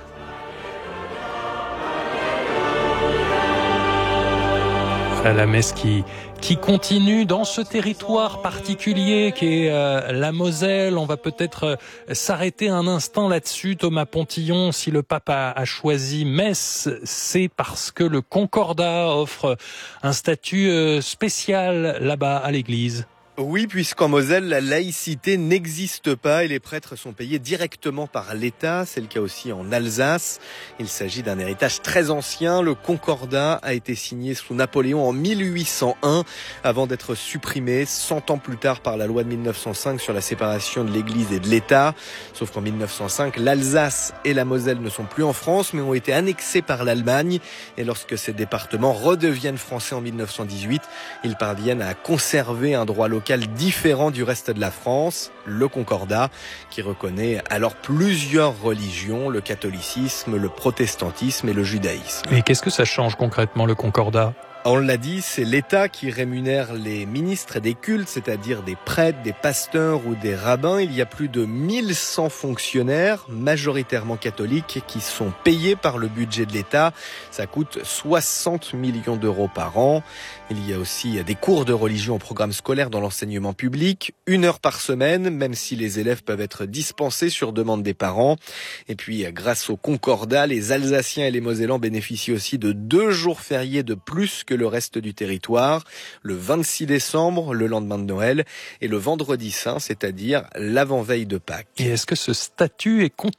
La messe qui continue dans ce territoire particulier qui est la Moselle. On va peut-être s'arrêter un instant là-dessus. Thomas Pontillon, si le pape a choisi Metz, c'est parce que le Concordat offre un statut spécial là-bas à l'église. Oui, puisqu'en Moselle, la laïcité n'existe pas et les prêtres sont payés directement par l'État. C'est le cas aussi en Alsace. Il s'agit d'un héritage très ancien. Le Concordat a été signé sous Napoléon en 1801 avant d'être supprimé 100 ans plus tard par la loi de 1905 sur la séparation de l'Église et de l'État. Sauf qu'en 1905, l'Alsace et la Moselle ne sont plus en France mais ont été annexés par l'Allemagne. Et lorsque ces départements redeviennent français en 1918, ils parviennent à conserver un droit local différent du reste de la France, le Concordat, qui reconnaît alors plusieurs religions, le catholicisme, le protestantisme et le judaïsme. Et qu'est-ce que ça change concrètement, le Concordat ? On l'a dit, c'est l'État qui rémunère les ministres des cultes, c'est-à-dire des prêtres, des pasteurs ou des rabbins. Il y a plus de 1100 fonctionnaires, majoritairement catholiques, qui sont payés par le budget de l'État. Ça coûte 60 millions d'euros par an. Il y a aussi des cours de religion au programme scolaire dans l'enseignement public, 1 heure par semaine, même si les élèves peuvent être dispensés sur demande des parents. Et puis, grâce au Concordat, les Alsaciens et les Mosellans bénéficient aussi de 2 jours fériés de plus que le reste du territoire, le 26 décembre, le lendemain de Noël, et le vendredi saint, c'est-à-dire l'avant-veille de Pâques. Et est-ce que ce statut est contesté ?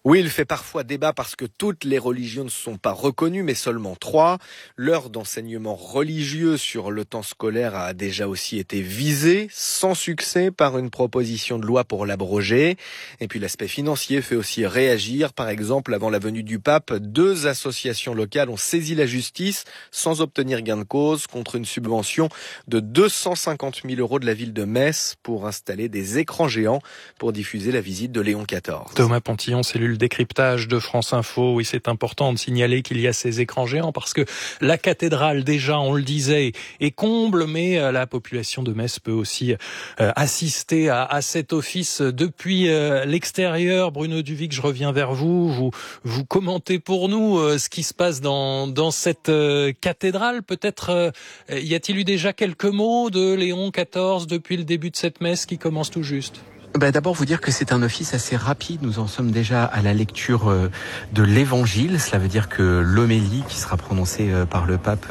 Oui, il fait parfois débat parce que toutes les religions ne sont pas reconnues, mais seulement 3. L'heure d'enseignement religieux sur le temps scolaire a déjà aussi été visée, sans succès, par une proposition de loi pour l'abroger. Et puis l'aspect financier fait aussi réagir. Par exemple, avant la venue du pape, 2 associations locales ont saisi la justice sans obtenir gain de cause contre une subvention de 250 000 € de la ville de Metz pour installer des écrans géants pour diffuser la visite de Léon XIV. Thomas Pontillon, cellule décryptage de France Info. Oui, c'est important de signaler qu'il y a ces écrans géants parce que la cathédrale, déjà, on le disait, est comble, mais la population de Metz peut aussi assister à cet office depuis l'extérieur. Bruno Duvic, je reviens vers vous. Vous commentez pour nous ce qui se passe dans cette cathédrale. Peut-être y a-t-il eu déjà quelques mots de Léon XIV depuis le début de cette messe qui commence tout juste? D'abord vous dire que c'est un office assez rapide. Nous en sommes déjà à la lecture de l'Évangile. Cela veut dire que l'homélie qui sera prononcée par le pape,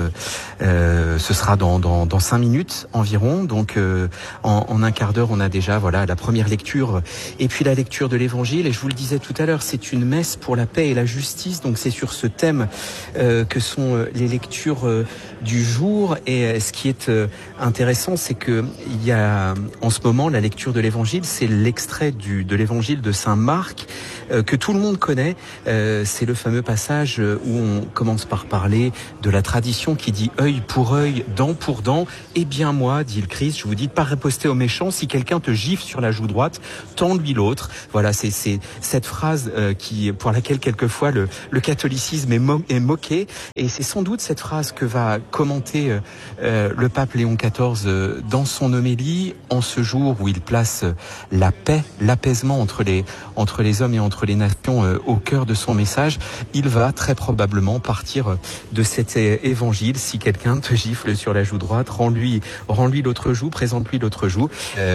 ce sera dans 5 minutes environ. Donc en un quart d'heure, on a déjà la première lecture et puis la lecture de l'Évangile. Et je vous le disais tout à l'heure, c'est une messe pour la paix et la justice. Donc c'est sur ce thème que sont les lectures du jour. Et ce qui est intéressant, c'est que il y a en ce moment la lecture de l'Évangile, c'est l'extrait de l'évangile de Saint Marc que tout le monde connaît. C'est le fameux passage où on commence par parler de la tradition qui dit œil pour œil, dent pour dent. Eh bien moi, dit le Christ, je vous dis de pas riposter aux méchants. Si quelqu'un te gifle sur la joue droite, tends-lui l'autre. Voilà, c'est cette phrase pour laquelle quelquefois le catholicisme est moqué. Et c'est sans doute cette phrase que va commenter le pape Léon XIV dans son homélie en ce jour où il place la paix, l'apaisement entre les hommes et entre les nations au cœur de son message. Il va très probablement partir de cet évangile. Si quelqu'un te gifle sur la joue droite, rends-lui l'autre joue, présente-lui l'autre joue.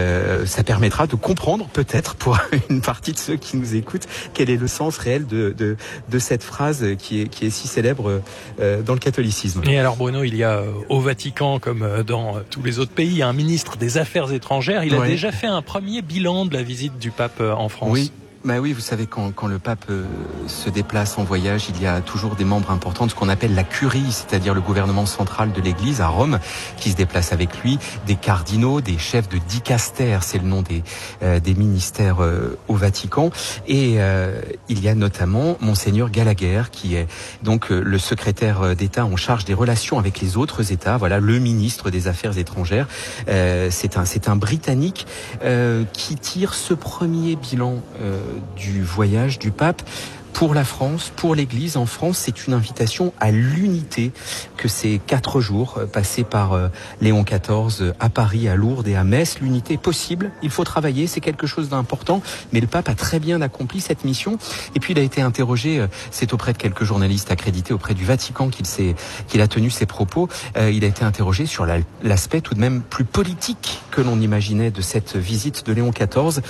Ça permettra de comprendre peut-être pour une partie de ceux qui nous écoutent quel est le sens réel de cette phrase qui est si célèbre dans le catholicisme. Et alors Bruno, il y a au Vatican comme dans tous les autres pays un ministre des Affaires étrangères. Il a déjà fait un premier bilan de la visite du pape en France. Oui. Oui, vous savez, quand le pape se déplace en voyage, il y a toujours des membres importants de ce qu'on appelle la curie, c'est-à-dire le gouvernement central de l'Église à Rome, qui se déplace avec lui, des cardinaux, des chefs de dicaster, c'est le nom des ministères au Vatican. Et il y a notamment Monseigneur Gallagher, qui est donc le secrétaire d'État en charge des relations avec les autres États. Voilà, le ministre des Affaires étrangères. C'est un Britannique qui tire ce premier bilan du voyage du pape. Pour la France, pour l'Église en France, c'est une invitation à l'unité que ces 4 jours passés par Léon XIV à Paris, à Lourdes et à Metz. L'unité est possible, il faut travailler, c'est quelque chose d'important, mais le pape a très bien accompli cette mission. Et puis il a été interrogé, c'est auprès de quelques journalistes accrédités auprès du Vatican qu'il a tenu ses propos. Il a été interrogé sur l'aspect tout de même plus politique que l'on imaginait de cette visite de Léon XIV.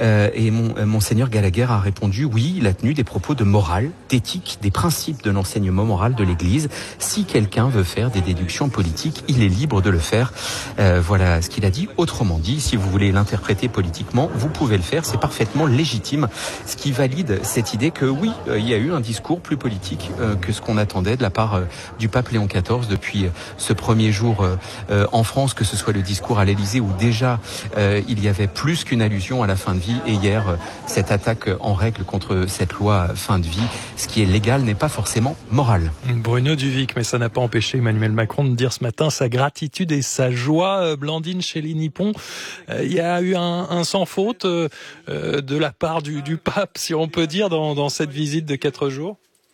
Et Monseigneur Gallagher a répondu oui, il a tenu des propos de morale, d'éthique, des principes de l'enseignement moral de l'Église. Si quelqu'un veut faire des déductions politiques, il est libre de le faire. Voilà ce qu'il a dit. Autrement dit, si vous voulez l'interpréter politiquement, vous pouvez le faire, c'est parfaitement légitime. Ce qui valide cette idée que oui, il y a eu un discours plus politique que ce qu'on attendait de la part du pape Léon XIV depuis ce premier jour en France, que ce soit le discours à l'Élysée où déjà il y avait plus qu'une allusion à la fin de vie, et hier cette attaque en règle contre cette loi fin de vie. Ce qui est légal n'est pas forcément moral. Bruno Duvic, mais ça n'a pas empêché Emmanuel Macron de dire ce matin sa gratitude et sa joie. Blandine Chély-Nippon, il y a eu un sans faute de la part du pape, si on peut dire, dans cette visite de 4 jours.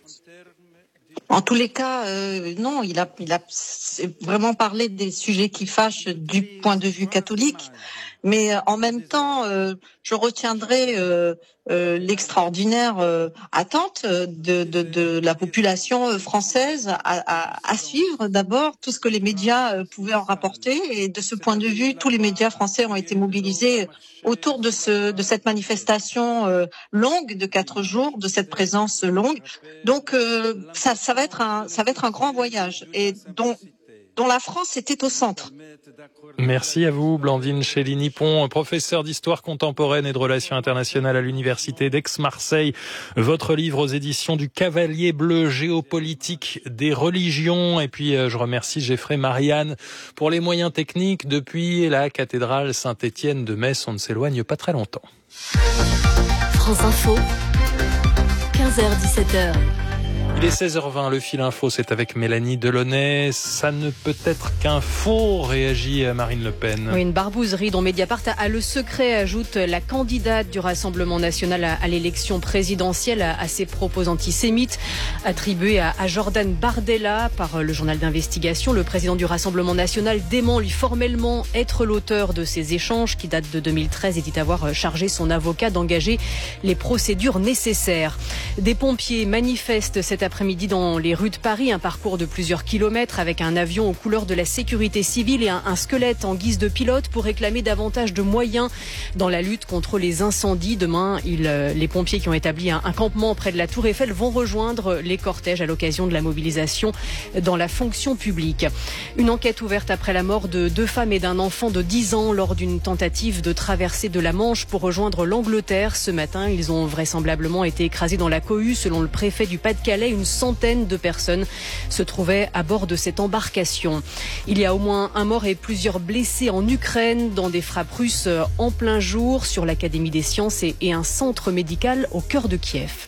En tous les cas, non, il a vraiment parlé des sujets qui fâchent du point de vue catholique. Mais en même temps, je retiendrai l'extraordinaire attente de la population française à suivre d'abord tout ce que les médias pouvaient en rapporter. Et de ce point de vue, tous les médias français ont été mobilisés autour de cette manifestation longue de 4 jours, de cette présence longue. Donc ça va être un grand voyage, et donc dont la France était au centre. Merci à vous, Blandine Chély-Nippon, professeure d'histoire contemporaine et de relations internationales à l'université d'Aix-Marseille. Votre livre aux éditions du Cavalier Bleu, géopolitique des religions. Et puis, je remercie Geoffrey Marianne pour les moyens techniques depuis la cathédrale Saint-Étienne de Metz. On ne s'éloigne pas très longtemps. France Info, 15h-17h. Il est 16h20, le fil info, c'est avec Mélanie Delaunay. Ça ne peut être qu'un faux, réagit Marine Le Pen. Oui, une barbouzerie dont Mediapart a le secret, ajoute la candidate du Rassemblement national à l'élection présidentielle à ses propos antisémites, attribués à Jordan Bardella par le journal d'investigation. Le président du Rassemblement national dément lui formellement être l'auteur de ces échanges qui datent de 2013 et dit avoir chargé son avocat d'engager les procédures nécessaires. Des pompiers manifestent cet après-midi dans les rues de Paris, un parcours de plusieurs kilomètres avec un avion aux couleurs de la sécurité civile et un squelette en guise de pilote pour réclamer davantage de moyens dans la lutte contre les incendies. Demain, les pompiers qui ont établi un campement près de la Tour Eiffel vont rejoindre les cortèges à l'occasion de la mobilisation dans la fonction publique. Une enquête ouverte après la mort de 2 femmes et d'un enfant de 10 ans lors d'une tentative de traversée de la Manche pour rejoindre l'Angleterre. Ce matin, ils ont vraisemblablement été écrasés dans la cohue. Selon le préfet du Pas-de-Calais, une centaine de personnes se trouvaient à bord de cette embarcation. Il y a au moins un mort et plusieurs blessés en Ukraine dans des frappes russes en plein jour sur l'Académie des sciences et un centre médical au cœur de Kiev.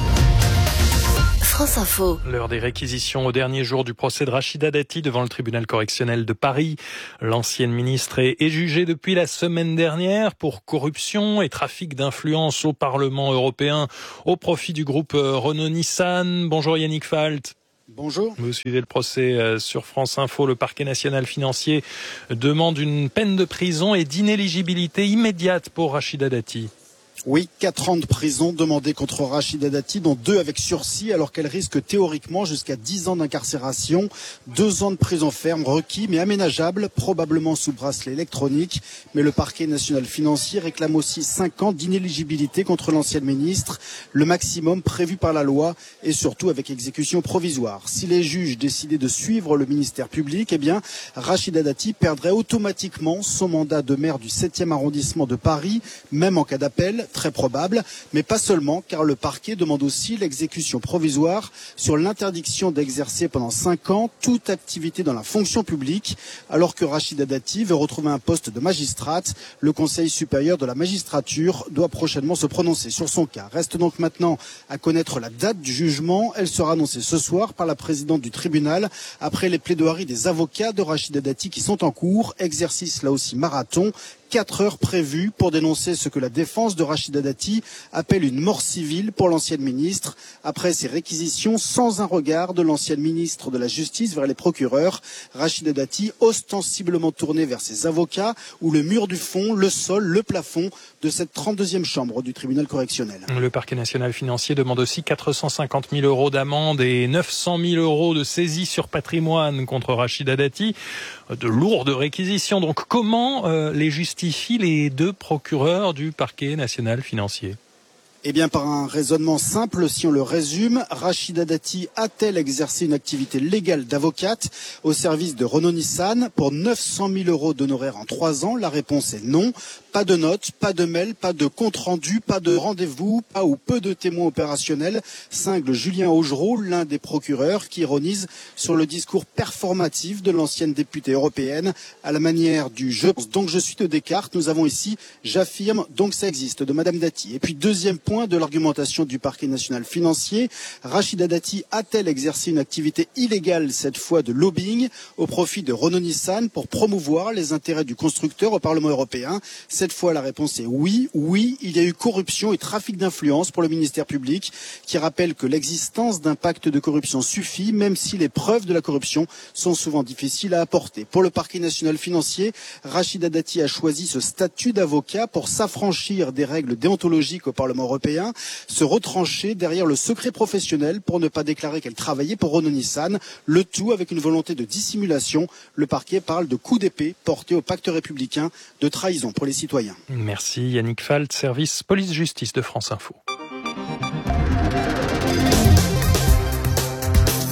France Info. L'heure des réquisitions au dernier jour du procès de Rachida Dati devant le tribunal correctionnel de Paris. L'ancienne ministre est jugée depuis la semaine dernière pour corruption et trafic d'influence au Parlement européen au profit du groupe Renault-Nissan. Bonjour Yannick Falt. Bonjour. Vous suivez le procès sur France Info. Le parquet national financier demande une peine de prison et d'inéligibilité immédiate pour Rachida Dati. Oui, 4 ans de prison demandés contre Rachida Dati, dont 2 avec sursis, alors qu'elle risque théoriquement jusqu'à 10 ans d'incarcération, 2 ans de prison ferme requis, mais aménageable, probablement sous bracelet électronique. Mais le parquet national financier réclame aussi 5 ans d'inéligibilité contre l'ancienne ministre, le maximum prévu par la loi, et surtout avec exécution provisoire. Si les juges décidaient de suivre le ministère public, eh bien, Rachida Dati perdrait automatiquement son mandat de maire du 7e arrondissement de Paris, même en cas d'appel, très probable, mais pas seulement, car le parquet demande aussi l'exécution provisoire sur l'interdiction d'exercer pendant 5 ans toute activité dans la fonction publique, alors que Rachida Dati veut retrouver un poste de magistrate. Le Conseil supérieur de la magistrature doit prochainement se prononcer sur son cas. Reste donc maintenant à connaître la date du jugement. Elle sera annoncée ce soir par la présidente du tribunal, après les plaidoiries des avocats de Rachida Dati qui sont en cours. Exercice là aussi marathon. 4 heures prévues pour dénoncer ce que la défense de Rachida Dati appelle une mort civile pour l'ancienne ministre. Après ces réquisitions, sans un regard de l'ancienne ministre de la Justice vers les procureurs, Rachida Dati ostensiblement tournée vers ses avocats ou le mur du fond, le sol, le plafond de cette 32e chambre du tribunal correctionnel. Le parquet national financier demande aussi 450 000 euros d'amende et 900 000 euros de saisie sur patrimoine contre Rachida Dati. De lourdes réquisitions. Donc comment les justifient les 2 procureurs du parquet national financier ? Eh bien, par un raisonnement simple, si on le résume, Rachida Dati a-t-elle exercé une activité légale d'avocate au service de Renault-Nissan pour 900 000 euros d'honoraires en 3 ans? La réponse est non. Pas de notes, pas de mails, pas de compte-rendu, pas de rendez-vous, pas ou peu de témoins opérationnels, cingle Julien Augereau, l'un des procureurs, qui ironise sur le discours performatif de l'ancienne députée européenne à la manière du « je pense donc je suis » de Descartes. Nous avons ici « j'affirme donc ça existe » de Madame Dati. Et puis deuxième point de l'argumentation du parquet national financier, Rachida Dati a-t-elle exercé une activité illégale, cette fois de lobbying, au profit de Renault-Nissan pour promouvoir les intérêts du constructeur au Parlement européen? Cette fois, la réponse est oui. Oui, il y a eu corruption et trafic d'influence pour le ministère public, qui rappelle que l'existence d'un pacte de corruption suffit, même si les preuves de la corruption sont souvent difficiles à apporter. Pour le parquet national financier, Rachida Dati a choisi ce statut d'avocat pour s'affranchir des règles déontologiques au Parlement européen, se retrancher derrière le secret professionnel pour ne pas déclarer qu'elle travaillait pour Renault-Nissan, le tout avec une volonté de dissimulation. Le parquet parle de coup d'épée porté au pacte républicain, de trahison pour les citoyens. Merci Yannick Falt, service police-justice de France Info.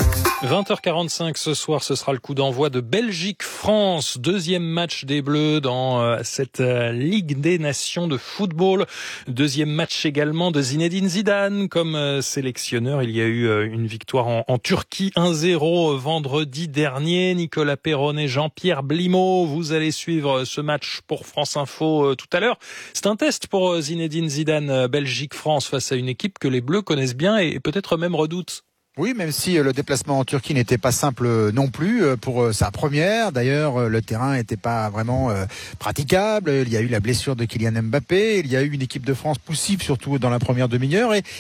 20h45 ce soir, ce sera le coup d'envoi de Belgique-France. Deuxième match des Bleus dans cette Ligue des Nations de football. Deuxième match également de Zinedine Zidane comme sélectionneur. Il y a eu une victoire en Turquie 1-0 vendredi dernier. Nicolas Perronnet, Jean-Pierre Blimaud, vous allez suivre ce match pour France Info tout à l'heure. C'est un test pour Zinedine Zidane, Belgique-France face à une équipe que les Bleus connaissent bien et peut-être même redoutent. Oui, même si le déplacement en Turquie n'était pas simple non plus pour sa première. D'ailleurs, le terrain n'était pas vraiment praticable. Il y a eu la blessure de Kylian Mbappé. Il y a eu une équipe de France poussive, surtout dans la première demi-heure. Et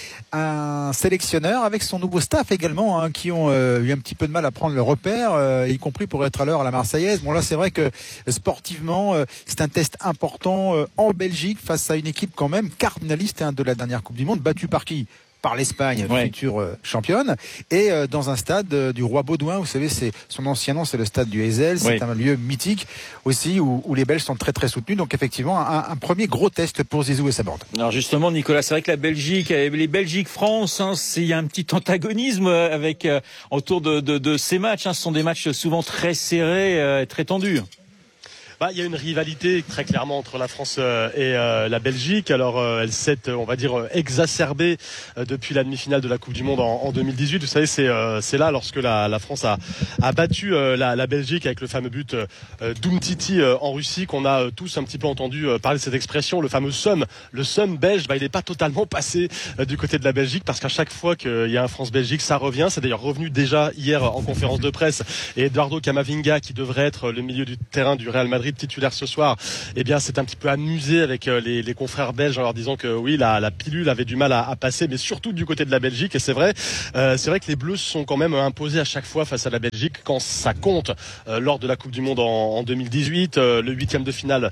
un sélectionneur avec son nouveau staff également, qui ont eu un petit peu de mal à prendre le repère, y compris pour être à l'heure à la Marseillaise. Bon, là, c'est vrai que sportivement, c'est un test important en Belgique face à une équipe quand même cardinaliste de la dernière Coupe du Monde, battue par qui ? Par l'Espagne, future championne, et dans un stade du Roi Baudouin. Vous savez, c'est son ancien nom, c'est le stade du Heysel. C'est un lieu mythique aussi où les Belges sont très très soutenus. Donc effectivement, un premier gros test pour Zizou et sa bande. Alors justement, Nicolas, c'est vrai que la Belgique, les Belgique-France, il y a un petit antagonisme avec autour de ces matchs. Ce sont des matchs souvent très serrés, et très tendus. Il y a une rivalité très clairement entre la France et la Belgique. Alors elle s'est, on va dire, exacerbée depuis la demi-finale de la Coupe du Monde en 2018. Vous savez, c'est là lorsque la France a battu la Belgique avec le fameux but d'Umtiti en Russie qu'on a tous un petit peu entendu parler de cette expression, le fameux somme. Le somme belge, il n'est pas totalement passé du côté de la Belgique parce qu'à chaque fois qu'il y a un France-Belgique, ça revient. C'est d'ailleurs revenu déjà hier en conférence de presse. Et Eduardo Camavinga, qui devrait être le milieu du terrain du Real Madrid, titulaire ce soir, c'est un petit peu amusé avec les confrères belges en leur disant que oui, la pilule avait du mal à passer, mais surtout du côté de la Belgique. Et c'est vrai que les Bleus se sont quand même imposés à chaque fois face à la Belgique quand ça compte, lors de la Coupe du Monde en 2018, le 8e de finale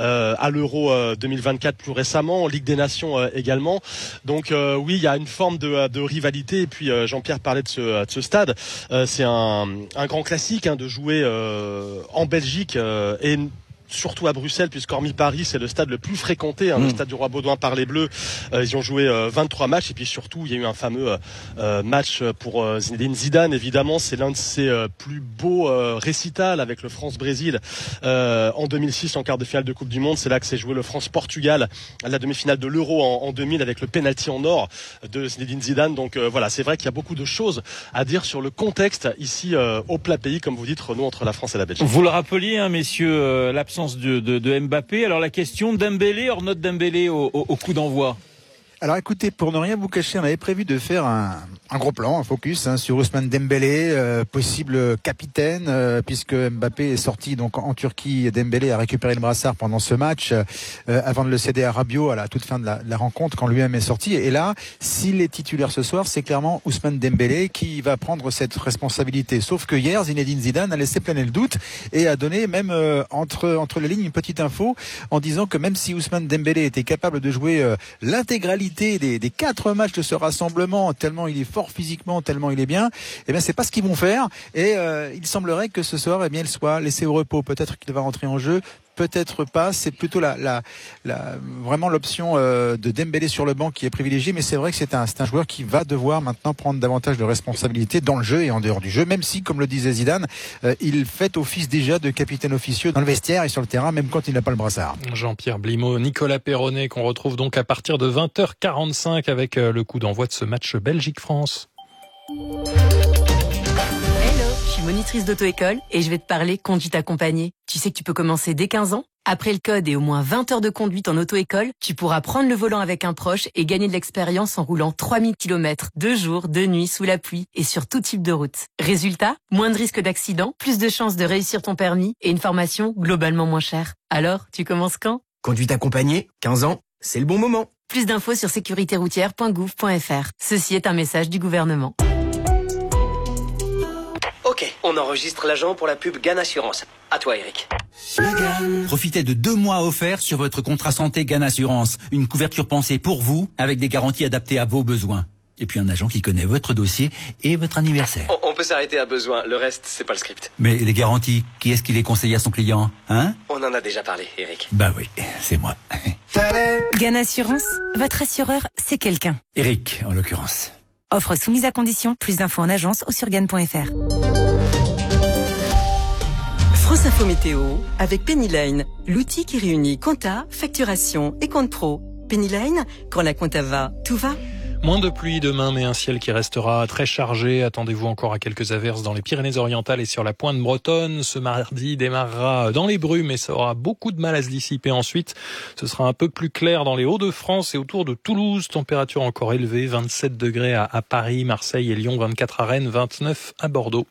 à l'Euro 2024 plus récemment, en Ligue des Nations également. Donc oui, il y a une forme de rivalité. Et puis Jean-Pierre parlait de ce stade. C'est un grand classique de jouer en Belgique et surtout à Bruxelles, puisqu'hormis Paris, c'est le stade le plus fréquenté, le stade du Roi Baudouin par les Bleus. Ils ont joué 23 matchs, et puis surtout, il y a eu un fameux match pour Zinedine Zidane. Évidemment, c'est l'un de ses plus beaux récitals avec le France-Brésil en 2006, en quart de finale de Coupe du Monde. C'est là que s'est joué le France-Portugal, la demi-finale de l'Euro en 2000, avec le penalty en or de Zinedine Zidane. Donc voilà, c'est vrai qu'il y a beaucoup de choses à dire sur le contexte ici au plat pays, comme vous dites, Renaud, entre la France et la Belgique. Vous le rappeliez, messieurs, l'absence de Mbappé. Alors la question, Dembélé, hors note Dembélé au coup d'envoi. Alors écoutez, pour ne rien vous cacher, on avait prévu de faire un gros plan, un focus sur Ousmane Dembélé, possible capitaine, puisque Mbappé est sorti donc en Turquie. Dembélé a récupéré le brassard pendant ce match, avant de le céder à Rabiot à la toute fin de la rencontre quand lui-même est sorti. Et là, s'il est titulaire ce soir, c'est clairement Ousmane Dembélé qui va prendre cette responsabilité. Sauf que hier, Zinedine Zidane a laissé planer le doute et a donné même entre les lignes une petite info en disant que même si Ousmane Dembélé était capable de jouer l'intégralité des 4 matchs de ce rassemblement, tellement il est fort physiquement, tellement il est bien, c'est pas ce qu'ils vont faire. Et il semblerait que ce soir, il soit laissé au repos. Peut-être qu'il va rentrer en jeu, peut-être pas. C'est plutôt vraiment l'option de Dembélé sur le banc qui est privilégiée. Mais c'est vrai que c'est un joueur qui va devoir maintenant prendre davantage de responsabilités dans le jeu et en dehors du jeu, même si, comme le disait Zidane, il fait office déjà de capitaine officieux dans le vestiaire et sur le terrain, même quand il n'a pas le brassard. Jean-Pierre Blimaud, Nicolas Perronnet, qu'on retrouve donc à partir de 20h45 avec le coup d'envoi de ce match Belgique-France. Je suis monitrice d'auto-école et je vais te parler conduite accompagnée. Tu sais que tu peux commencer dès 15 ans. Après le code et au moins 20 heures de conduite en auto-école, tu pourras prendre le volant avec un proche et gagner de l'expérience en roulant 3000 km, 2 jours, 2 nuits, sous la pluie et sur tout type de route. Résultat, moins de risques d'accident, plus de chances de réussir ton permis et une formation globalement moins chère. Alors, tu commences quand ? Conduite accompagnée, 15 ans, c'est le bon moment. Plus d'infos sur sécuritéroutière.gouv.fr. Ceci est un message du gouvernement. Ok, on enregistre l'agent pour la pub GAN Assurance. À toi, Eric. Profitez de 2 mois offerts sur votre contrat santé GAN Assurance. Une couverture pensée pour vous, avec des garanties adaptées à vos besoins. Et puis un agent qui connaît votre dossier et votre anniversaire. On peut s'arrêter à besoin, le reste, c'est pas le script. Mais les garanties, qui est-ce qui les conseille à son client, hein ? On en a déjà parlé, Eric. Bah oui, c'est moi. GAN Assurance, votre assureur, c'est quelqu'un. Eric, en l'occurrence. Offre soumise à condition. Plus d'infos en agence ou sur gagne.fr. France Info Météo avec Pennyline, l'outil qui réunit compta, facturation et compte pro. Pennyline, quand la compta va, tout va. Moins de pluie demain, mais un ciel qui restera très chargé. Attendez-vous encore à quelques averses dans les Pyrénées-Orientales et sur la pointe bretonne. Ce mardi démarrera dans les brumes et ça aura beaucoup de mal à se dissiper ensuite. Ce sera un peu plus clair dans les Hauts-de-France et autour de Toulouse. Température encore élevée, 27 degrés à Paris, Marseille et Lyon, 24 à Rennes, 29 à Bordeaux.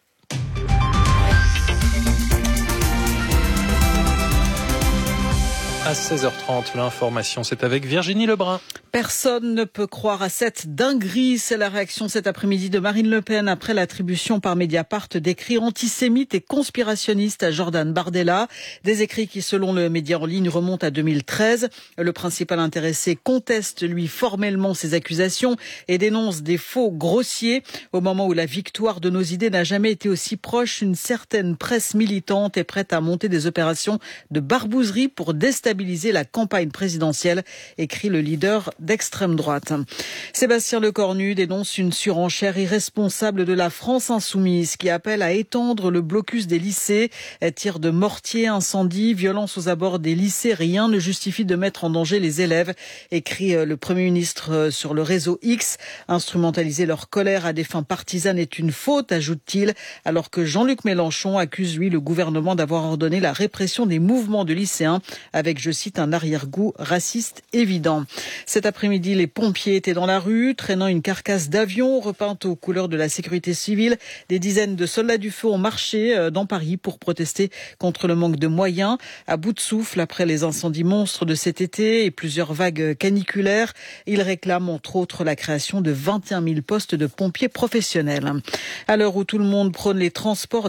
À 16h30, l'information, c'est avec Virginie Lebrun. Personne ne peut croire à cette dinguerie. C'est la réaction cet après-midi de Marine Le Pen après l'attribution par Mediapart d'écrits antisémites et conspirationnistes à Jordan Bardella. Des écrits qui, selon le média en ligne, remontent à 2013. Le principal intéressé conteste, lui, formellement ces accusations et dénonce des faux grossiers. Au moment où la victoire de nos idées n'a jamais été aussi proche, une certaine presse militante est prête à monter des opérations de barbouzerie pour déstabiliser la campagne présidentielle, écrit le leader d'extrême droite. Sébastien Lecornu dénonce une surenchère irresponsable de la France insoumise qui appelle à étendre le blocus des lycées. Tirs de mortier, incendies, violence aux abords des lycées, rien ne justifie de mettre en danger les élèves, écrit le Premier ministre sur le réseau X. Instrumentaliser leur colère à des fins partisanes est une faute, ajoute-t-il, alors que Jean-Luc Mélenchon accuse, lui, le gouvernement d'avoir ordonné la répression des mouvements de lycéens avec, je cite, un arrière-goût raciste évident. Cet après-midi, les pompiers étaient dans la rue, traînant une carcasse d'avion repeinte aux couleurs de la sécurité civile. Des dizaines de soldats du feu ont marché dans Paris pour protester contre le manque de moyens. À bout de souffle, après les incendies monstres de cet été et plusieurs vagues caniculaires, ils réclament entre autres la création de 21 000 postes de pompiers professionnels. À l'heure où tout le monde prône les transports